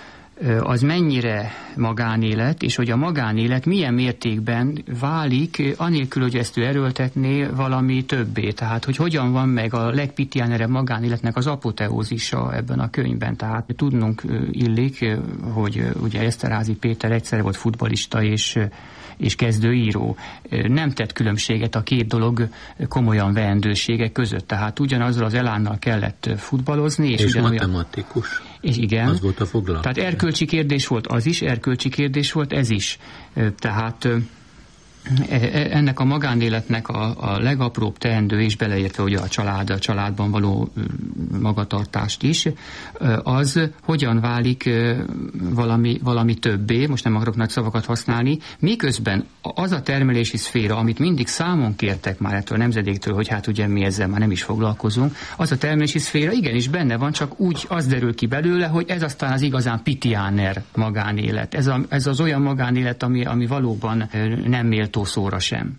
az mennyire magánélet, és hogy a magánélet milyen mértékben válik, anélkül, hogy ezt ő erőltetné valami többé. Tehát, hogy hogyan van meg a legpitiánerebb magánéletnek az apoteózisa ebben a könyvben. Tehát tudnunk illik, hogy ugye Eszterházy Péter egyszer volt futballista és és kezdőíró. Nem tett különbséget a két dolog komolyan veendőségek között. Tehát ugyanazzal az elánnal kellett futballozni. És, és ugyanolyan... matematikus. És igen. Az volt a foglalkozás. Tehát erkölcsi kérdés volt az is, erkölcsi kérdés volt ez is. Tehát ennek a magánéletnek a, a legapróbb teendő, és beleértve ugye a család, a családban való magatartást is, az hogyan válik valami, valami többé, most nem akarok nagy szavakat használni, miközben az a termelési szféra, amit mindig számon kértek már ettől a nemzedéktől, hogy hát ugye mi ezzel már nem is foglalkozunk, az a termelési szféra igenis benne van, csak úgy az derül ki belőle, hogy ez aztán az igazán pitiáner magánélet. Ez, a, ez az olyan magánélet, ami, ami valóban nem méltó szóra sem.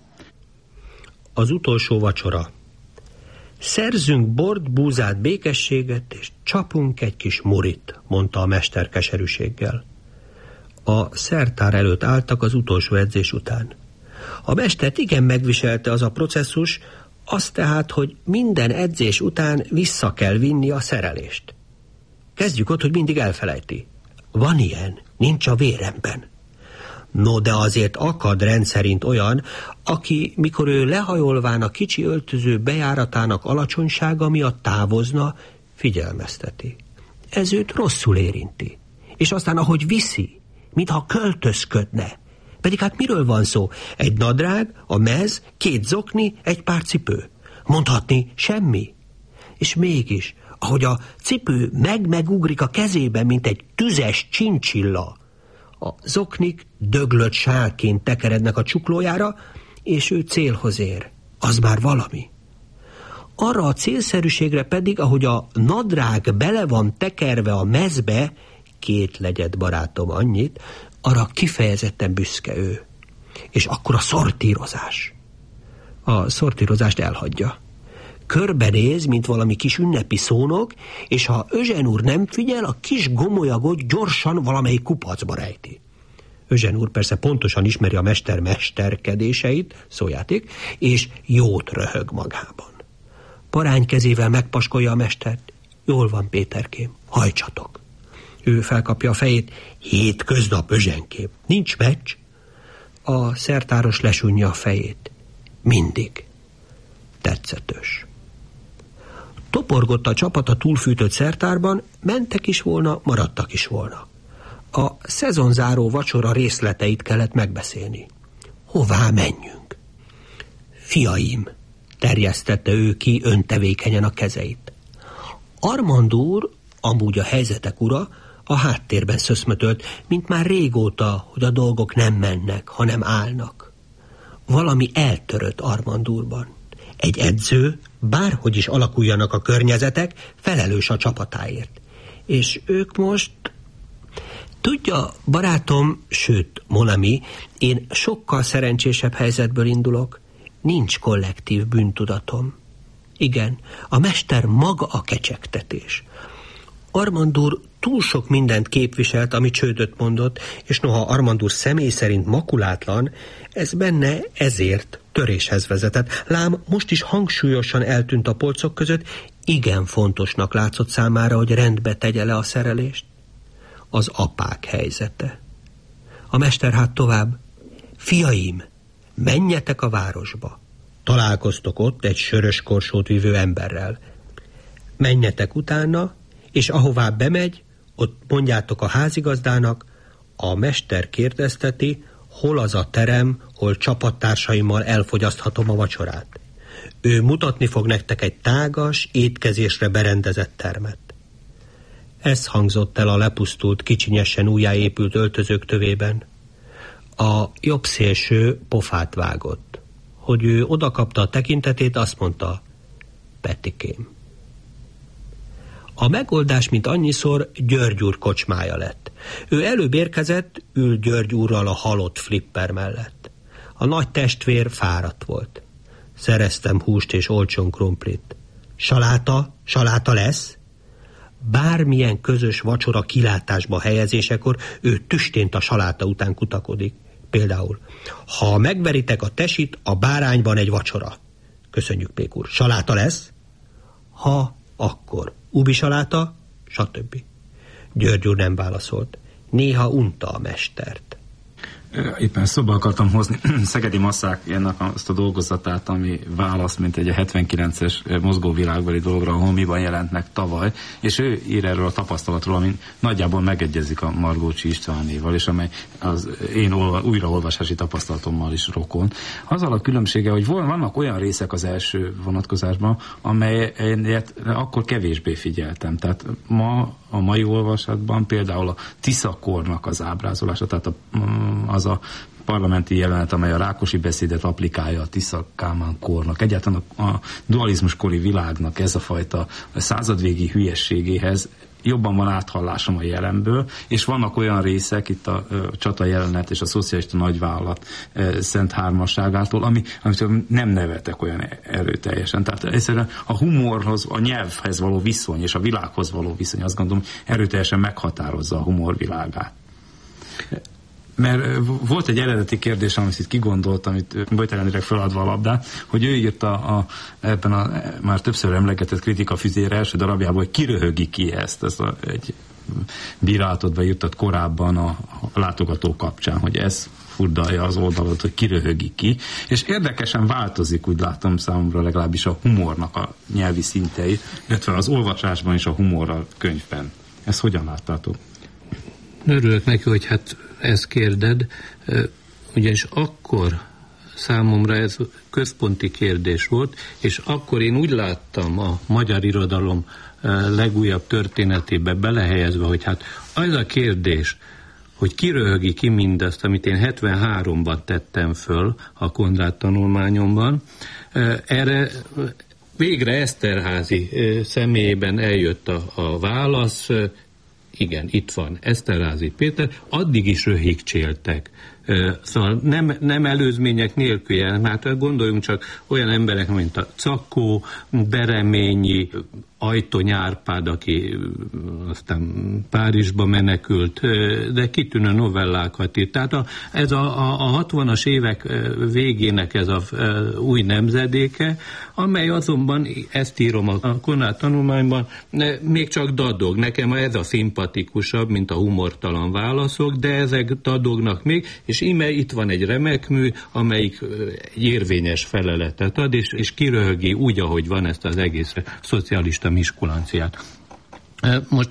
Az utolsó vacsora. Szerzünk bort, búzát, békességet, és csapunk egy kis murit, mondta a mester keserűséggel. A szertár előtt álltak az utolsó edzés után. A mestert igen megviselte az a processzus, az tehát, hogy minden edzés után vissza kell vinni a szerelést. Kezdjük ott, hogy mindig elfelejti. Van ilyen, nincs a véremben. No, de azért akad rendszerint olyan, aki, mikor ő lehajolván a kicsi öltöző bejáratának alacsonysága miatt távozna, figyelmezteti. Ez őt rosszul érinti. És aztán, ahogy viszi, mintha költözködne. Pedig hát miről van szó? Egy nadrág, a mez, két zokni, egy pár cipő. Mondhatni semmi. És mégis ahogy a cipő meg-megugrik a kezében, mint egy tüzes csincsilla. A zoknik döglött sálként tekerednek a csuklójára, és ő célhoz ér. Az már valami. Arra a célszerűségre pedig, ahogy a nadrág bele van tekerve a mezbe, két legyet barátom annyit, arra kifejezetten büszke ő. És akkor a szortírozás. A szortírozást elhagyja. Körbenéz, mint valami kis ünnepi szónok, és ha Özsen úr nem figyel, a kis gomolyagot gyorsan valamelyik kupacba rejti. Özsen úr persze pontosan ismeri a mester mesterkedéseit, szójáték, és jót röhög magában. Parány kezével megpaskolja a mestert. Jól van, Péterkém, hajtsatok. Ő felkapja a fejét. Hétköznap, Özsenkém. Nincs meccs. A szertáros lesúnyja a fejét. Mindig. Tetszetős. Toporgott a csapat a túlfűtött szertárban, mentek is volna, maradtak is volna. A szezonzáró vacsora részleteit kellett megbeszélni. Hová menjünk? Fiaim, terjesztette ő ki öntevékenyen a kezeit. Armand úr, amúgy a helyzetek ura, a háttérben szöszmötölt, mint már régóta, hogy a dolgok nem mennek, hanem állnak. Valami eltörött Armand úrban. Egy edző, bárhogy is alakuljanak a környezetek, felelős a csapatáért. És ők most... Tudja, barátom, sőt, Monami, én sokkal szerencsésebb helyzetből indulok. Nincs kollektív bűntudatom. Igen, a mester maga a kecsegtetés. Armand úr túl sok mindent képviselt, ami csődöt mondott, és noha Armand úr személy szerint makulátlan, ez benne ezért töréshez vezetett. Lám most is hangsúlyosan eltűnt a polcok között, igen fontosnak látszott számára, hogy rendbe tegye le a szerelést. Az apák helyzete. A mester hát tovább. Fiaim, menjetek a városba. Találkoztok ott egy sörös korsót vívő emberrel. Menjetek utána, és ahová bemegy, ott mondjátok a házigazdának, a mester kérdezteti, hol az a terem, hol csapattársaimmal elfogyaszthatom a vacsorát. Ő mutatni fog nektek egy tágas, étkezésre berendezett termet. Ez hangzott el a lepusztult, kicsinyesen újjáépült öltözők tövében. A jobb szélső pofát vágott. Hogy ő odakapta a tekintetét, azt mondta, Petikém. A megoldás, mint annyiszor, György úr kocsmája lett. Ő előbb érkezett, ül György úrral a halott Flipper mellett. A nagy testvér fáradt volt. Szereztem húst és olcsón krumplit. Saláta, saláta lesz? Bármilyen közös vacsora kilátásba helyezésekor ő tüstént a saláta után kutakodik. Például, ha megveritek a tesit, a bárányban egy vacsora. Köszönjük, Pék úr. Saláta lesz? Ha, akkor. Ubi saláta? Stb. György úr nem válaszolt. Néha unta a mestert. Éppen szóba akartam hozni Szegedi Masszákjának azt a dolgozatát, ami válasz, mint egy hetvenkilences mozgóvilágbeli dologra, a Homiban jelentnek tavaly, és ő ír erről a tapasztalatról, ami nagyjából megegyezik a Margócsi Istvánéval, és amely az én olva, újraolvasási tapasztalatommal is rokon. Azzal a különbsége, hogy vannak olyan részek az első vonatkozásban, amelyet akkor kevésbé figyeltem. Tehát ma a mai olvasatban például a Tiszakornak az ábrázolása, tehát a, az a parlamenti jelenet, amely a Rákosi beszédet applikálja a Tisza-Kálmán kornak, egyáltalán a, a dualizmuskori világnak ez a fajta a századvégi hülyességéhez jobban van áthallásom a jelenből, és vannak olyan részek, itt a, a csata jelenet és a szocialista nagyvállalat e, szent hármasságától, ami, amit nem nevetek olyan erőteljesen. Tehát egyszerűen a humorhoz, a nyelvhez való viszony és a világhoz való viszony, azt gondolom, erőteljesen meghatározza a humor világát. Mert volt egy eredeti kérdés, amit itt kigondolt, amit Bojtelendrek feladva a labdát, hogy ő írta a, ebben a már többször emlegetett kritika füzére első darabjában, hogy kiröhögi ki ezt, ezt a, egy bírálatot bejutott korábban a, a látogató kapcsán, hogy ez furdalja az oldalot, hogy kiröhögi ki, és érdekesen változik, úgy látom számomra legalábbis a humornak a nyelvi szintei, illetve az olvasásban és a humor a könyvben. Ezt hogyan láttátok? Örülök neki, hogy hát ezt kérded, ugyanis akkor számomra ez központi kérdés volt, és akkor én úgy láttam a magyar irodalom legújabb történetébe belehelyezve, hogy hát az a kérdés, hogy kiröhögi ki mindazt, amit én hetvenháromban tettem föl a Konrád tanulmányomban, erre végre Eszterházy személyében eljött a, a válasz, igen, itt van Eszterházy Péter, addig is röhigcséltek. Szóval nem, nem előzmények nélkül, hát gondoljunk csak olyan emberek, mint a Cakkó, Bereményi, Ajtony Árpád, aki aztán Párizsba menekült, de kitűnő novellákat írt. Tehát a, ez a, a, a hatvanas évek végének ez a új nemzedéke, amely azonban, ezt írom a Konrád tanulmányban, még csak dadog. Nekem ez a szimpatikusabb, mint a humortalan válaszok, de ezek dadognak még, és íme itt van egy remek mű, amelyik egy érvényes feleletet ad, és, és kiröhögi úgy, ahogy van ezt az egész szocialista miskulanciát. Most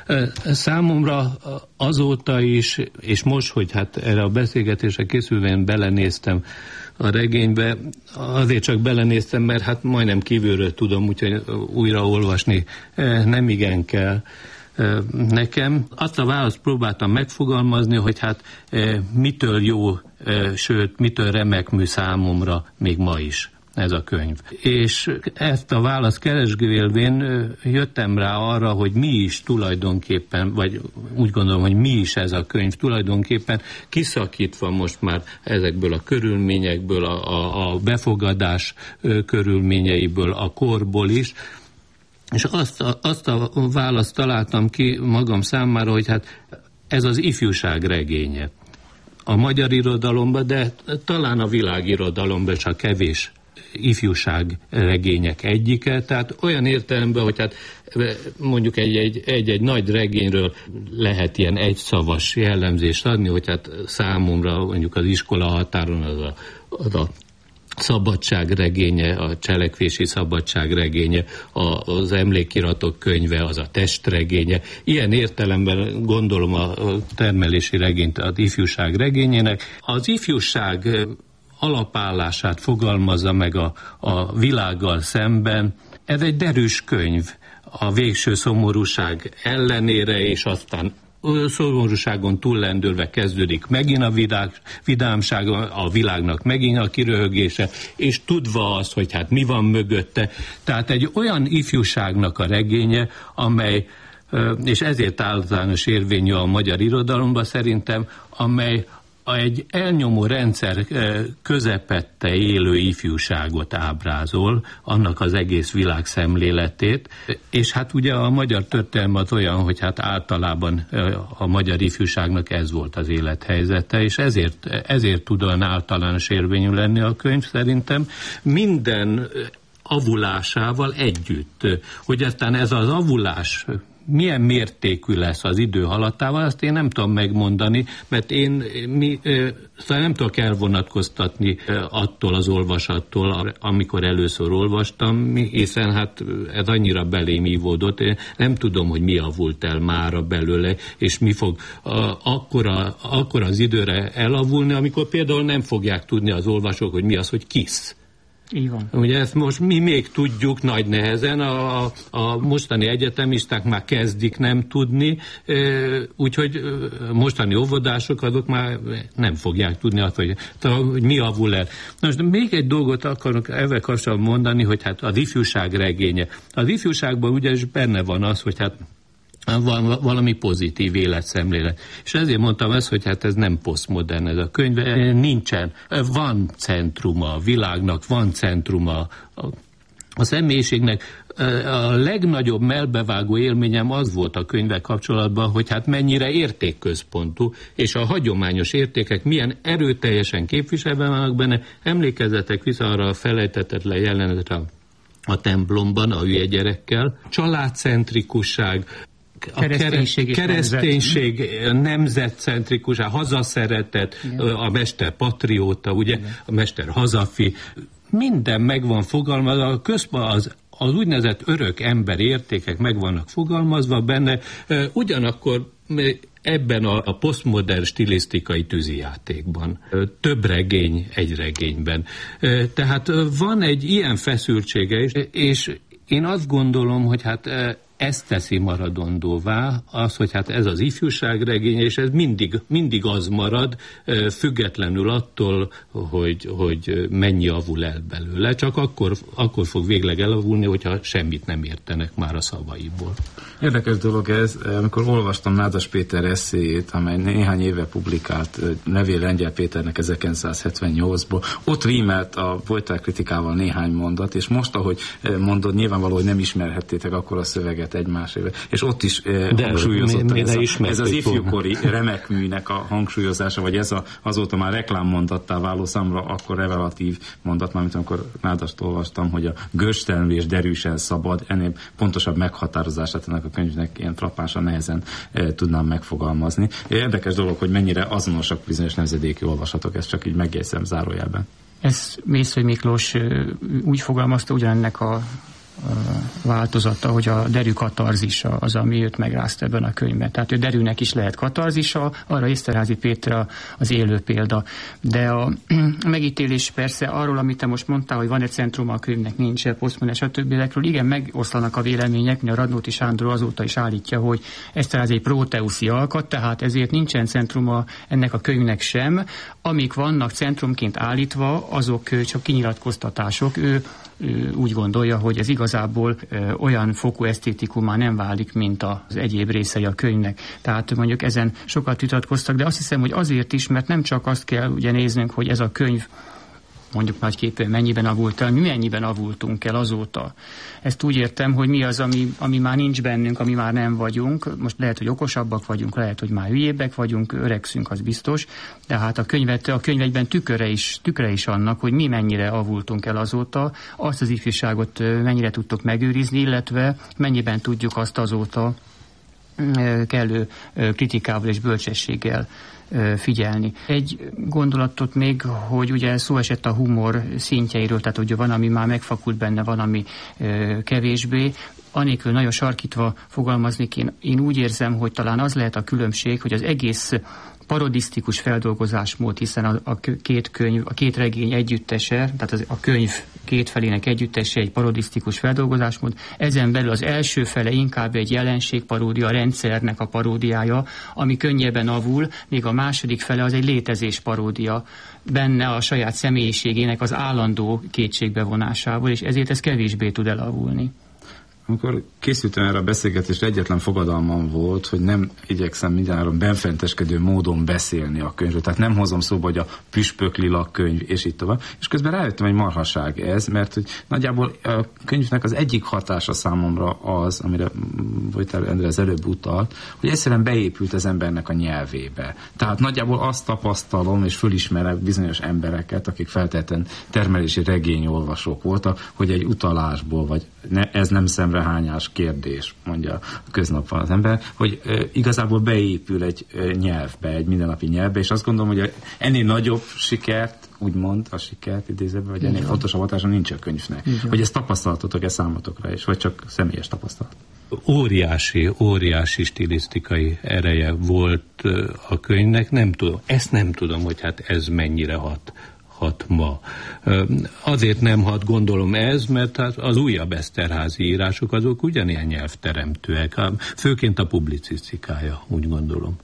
számomra azóta is, és most, hogy hát erre a beszélgetésre készülvén belenéztem a regénybe, azért csak belenéztem, mert hát majdnem kívülről tudom, úgyhogy újra olvasni nem igen kell nekem. Azt a választ próbáltam megfogalmazni, hogy hát mitől jó, sőt, mitől remek mű számomra még ma is ez a könyv. És ezt a választ keresgélvén jöttem rá arra, hogy mi is tulajdonképpen, vagy úgy gondolom, hogy mi is ez a könyv tulajdonképpen, kiszakítva most már ezekből a körülményekből, a, a, a befogadás körülményeiből, a korból is, és azt a, azt a választ találtam ki magam számára, hogy hát ez az ifjúság regénye. A magyar irodalomban, de talán a világirodalomban csak kevés ifjúság regények egyike, tehát olyan értelemben, hogy hát mondjuk egy-egy, egy-egy nagy regényről lehet ilyen egyszavas jellemzést adni, hogy hát számomra mondjuk az iskola határon az a, az a szabadság regénye, a cselekvési szabadság regénye, a, az emlékiratok könyve, az a testregénye. Ilyen értelemben gondolom a termelési regényt az ifjúság regényének. Az ifjúság alapállását fogalmazza meg a, a világgal szemben. Ez egy derűs könyv a végső szomorúság ellenére, és aztán szomorúságon túllendülve kezdődik megint a vidám, vidámság, a világnak megint a kiröhögése, és tudva azt, hogy hát mi van mögötte. Tehát egy olyan ifjúságnak a regénye, amely, és ezért általános érvényű a magyar irodalomban szerintem, amely egy elnyomó rendszer közepette élő ifjúságot ábrázol, annak az egész világ szemléletét, és hát ugye a magyar történelem az olyan, hogy hát általában a magyar ifjúságnak ez volt az élethelyzete, és ezért, ezért tud olyan általános érvényű lenni a könyv szerintem minden avulásával együtt, hogy aztán ez az avulás milyen mértékű lesz az idő haladtával, azt én nem tudom megmondani, mert én mi, szóval nem tudok elvonatkoztatni attól az olvasattól, amikor először olvastam, hiszen hát ez annyira belém ívódott, én nem tudom, hogy mi avult el mára belőle, és mi fog akkora, akkora az időre elavulni, amikor például nem fogják tudni az olvasók, hogy mi az, hogy kisz. Így van. Ugye ezt most mi még tudjuk nagy nehezen, a, a mostani egyetemisták már kezdik nem tudni, úgyhogy mostani óvodások azok már nem fogják tudni azt, hogy, hogy mi avul el. Most még egy dolgot akarok ezzel kapcsolatban mondani, hogy hát az ifjúság regénye. Az ifjúságban ugyanis benne van az, hogy hát van valami pozitív életszemlélet. És ezért mondtam ezt, hogy hát ez nem posztmodern ez a könyv, nincsen, van centruma a világnak, van centruma a, a személyiségnek. A legnagyobb melbevágó élményem az volt a könyvvel kapcsolatban, hogy hát mennyire értékközpontú, és a hagyományos értékek milyen erőteljesen képviselve vannak benne. Emlékezzetek vissza arra a felejthetetlen jelenetre a templomban, a hülye gyerekkel. Családcentrikusság, a kereszténység, kereszténység nemzetcentrikus, a hazaszeretet, igen. A mester patrióta, ugye, igen. A mester hazafi, minden meg van fogalmazva, a közben az, az úgynevezett örök ember értékek meg vannak fogalmazva benne, ugyanakkor ebben a, a posztmodern stilisztikai tűzijátékban. Több regény egy regényben. Tehát van egy ilyen feszültsége is, és én azt gondolom, hogy hát ezt teszi maradandóvá, az, hogy hát ez az ifjúságregény, és ez mindig, mindig az marad, függetlenül attól, hogy, hogy mennyi avul el belőle, csak akkor, akkor fog végleg elavulni, hogyha semmit nem értenek már a szavaiból. Érdekes dolog ez, amikor olvastam Nádas Péter esszéjét, amely néhány éve publikált Levél Lengyel Péternek ezerkilencszázhetvennyolcból, ott rímelt a Voltaire kritikával néhány mondat, és most, ahogy mondod, nyilvánvaló, hogy nem ismerhettétek akkor a szöveget egymásével. És ott is eh, hangsúlyozott mi, mi ez, ez az ifjúkori remek műnek a hangsúlyozása, vagy ez a, azóta már reklámmondattá váló számra akkor revelatív mondat, mármint amikor Nádast olvastam, hogy a görstelmű derűsen szabad, ennél pontosabb meghatározását ennek a könyvnek ilyen frappánsan nehezen eh, tudnám megfogalmazni. Érdekes dolog, hogy mennyire azonosak bizonyos nemzedéki olvasatok, ezt csak így megjegyzem zárójelben. Ez Mészöly Miklós úgy fogalmazta ugyanennek a változata, hogy a derű katarzisa az, ami őt megrázta ebben a könyvben. Tehát ő derűnek is lehet katarzisa, arra Eszterházy Péter az élő példa. De a megítélés persze arról, amit te most mondtál, hogy van egy centrum a könyvnek, nincs posztmodern, stb. Igen, megoszlanak a vélemények, mint a Radnóti Sándor azóta is állítja, hogy Eszterházy egy próteuszi alkat, tehát ezért nincsen centruma ennek a könyvnek sem. Amik vannak centrumként állítva, azok csak kinyilatkoztatások. Ő Ő úgy gondolja, hogy ez igazából ö, olyan fokú esztétikumá nem válik, mint az egyéb részei a könyvnek. Tehát mondjuk ezen sokat vitatkoztak, de azt hiszem, hogy azért is, mert nem csak azt kell ugye néznünk, hogy ez a könyv mondjuk nagyképpen mennyiben avult el, mi mennyiben avultunk el azóta. Ezt úgy értem, hogy mi az, ami, ami már nincs bennünk, ami már nem vagyunk. Most lehet, hogy okosabbak vagyunk, lehet, hogy már hülyébbek vagyunk, öregszünk, az biztos. De hát a könyvet, a könyvekben tüköre is, tüköre is annak, hogy mi mennyire avultunk el azóta, azt az ifjúságot mennyire tudtok megőrizni, illetve mennyiben tudjuk azt azóta kellő kritikával és bölcsességgel figyelni. Egy gondolatot még, hogy ugye szó esett a humor szintjeiről, tehát hogy van, ami már megfakult benne, van, ami kevésbé. Anélkül nagyon sarkítva fogalmaznék, én, én úgy érzem, hogy talán az lehet a különbség, hogy az egész parodisztikus feldolgozásmód, hiszen a, a két könyv, a két regény együttese, tehát az, a könyv két felének együttese egy parodisztikus feldolgozásmód, ezen belül az első fele inkább egy jelenségparódia, a rendszernek a paródiája, ami könnyebben avul, míg a második fele az egy létezés paródia, benne a saját személyiségének az állandó kétségbevonásából, és ezért ez kevésbé tud elavulni. Amikor készültem erre a beszélgetésre, egyetlen fogadalmam volt, hogy nem igyekszem mindenáron benfenteskedő módon beszélni a könyvről. Tehát nem hozom szóba, hogy a püspök lila könyv, és így tovább. És közben rájöttem, hogy marhaság ez, mert hogy nagyjából a könyvnek az egyik hatása számomra az, amire Voltaire Endre az előbb utalt, hogy egyszerűen beépült az embernek a nyelvébe. Tehát nagyjából azt tapasztalom, és fölismerek bizonyos embereket, akik feltétlenül termelési regényolvasók voltak, hogy egy utalásból, vagy ne, ez nem szemrehányás kérdés, mondja a köznapban az ember, hogy e, igazából beépül egy e, nyelvbe, egy mindennapi nyelvbe, és azt gondolom, hogy ennél nagyobb sikert, úgymond a sikert idézőben, vagy ennél fontosabb hatása nincs a könyvnek. Igen. Hogy ezt tapasztalatotok-e számotokra is, vagy csak személyes tapasztalat? Óriási, óriási stilisztikai ereje volt a könyvnek, nem tudom, ezt nem tudom, hogy hát ez mennyire hat. hat ma. Azért nem hat, gondolom ez, mert az újabb Eszterházy írások azok ugyanilyen nyelvteremtőek, főként a publicisztikája, úgy gondolom.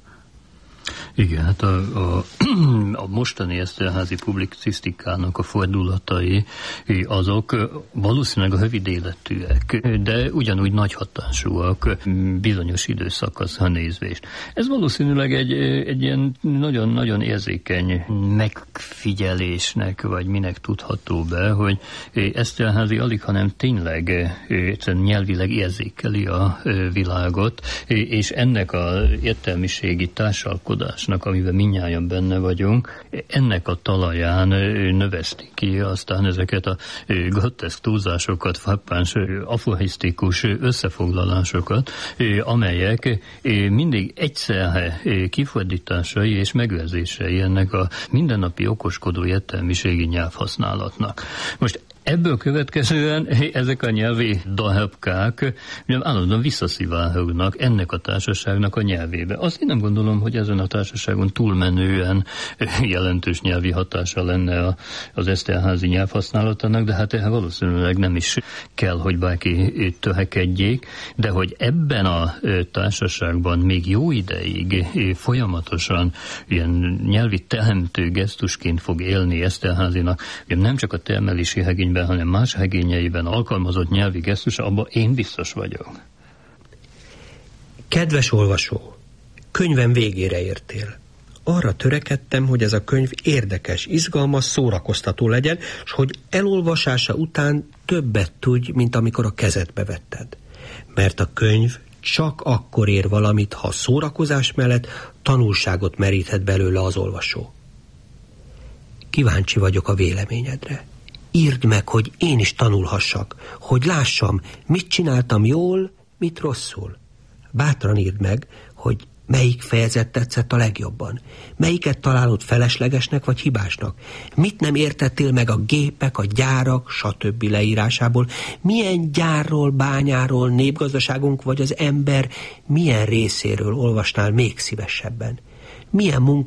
Igen, hát a, a, a mostani Eszterházy publicisztikának a fordulatai azok valószínűleg a rövid életűek, de ugyanúgy nagy hatásúak bizonyos időszakra nézvést. Ez valószínűleg egy, egy ilyen nagyon-nagyon érzékeny megfigyelésnek, vagy minek tudható be, hogy Eszterházy alig, hanem tényleg egyszerűen nyelvileg érzékeli a világot, és ennek az értelmiségi társalkodásnak, amiben mindnyájan benne vagyunk, ennek a talaján növeszti ki aztán ezeket a groteszk túlzásokat, frappáns, aforisztikus összefoglalásokat, amelyek mindig egyszerre kifordításai és megőrzései ennek a mindennapi okoskodó értelmiségi nyelvhasználatnak. Most Ebből következően ezek a nyelvi dahepkák állandóan visszaszivárognak ennek a társaságnak a nyelvébe. Azt én nem gondolom, hogy ezen a társaságon túlmenően jelentős nyelvi hatása lenne az Eszterházy nyelvhasználatának, de hát valószínűleg nem is kell, hogy bárki töhekedjék, de hogy ebben a társaságban még jó ideig folyamatosan ilyen nyelvi teremtő gesztusként fog élni Eszterházynak, nem csak a termelési hegényben, hanem más hegényeiben alkalmazott nyelvi gesztus, abban én biztos vagyok. Kedves olvasó, könyvem végére értél. Arra törekedtem, hogy ez a könyv érdekes, izgalmas, szórakoztató legyen, és hogy elolvasása után többet tudj, mint amikor a kezedbe vetted. Mert a könyv csak akkor ér valamit, ha a szórakozás mellett tanulságot meríthet belőle az olvasó. Kíváncsi vagyok a véleményedre. Írd meg, hogy én is tanulhassak, hogy lássam, mit csináltam jól, mit rosszul. Bátran írd meg, hogy melyik fejezet tetszett a legjobban, melyiket találod feleslegesnek vagy hibásnak, mit nem értettél meg a gépek, a gyárak, stb. Leírásából, milyen gyárról, bányáról, népgazdaságunk vagy az ember milyen részéről olvasnál még szívesebben, milyen munka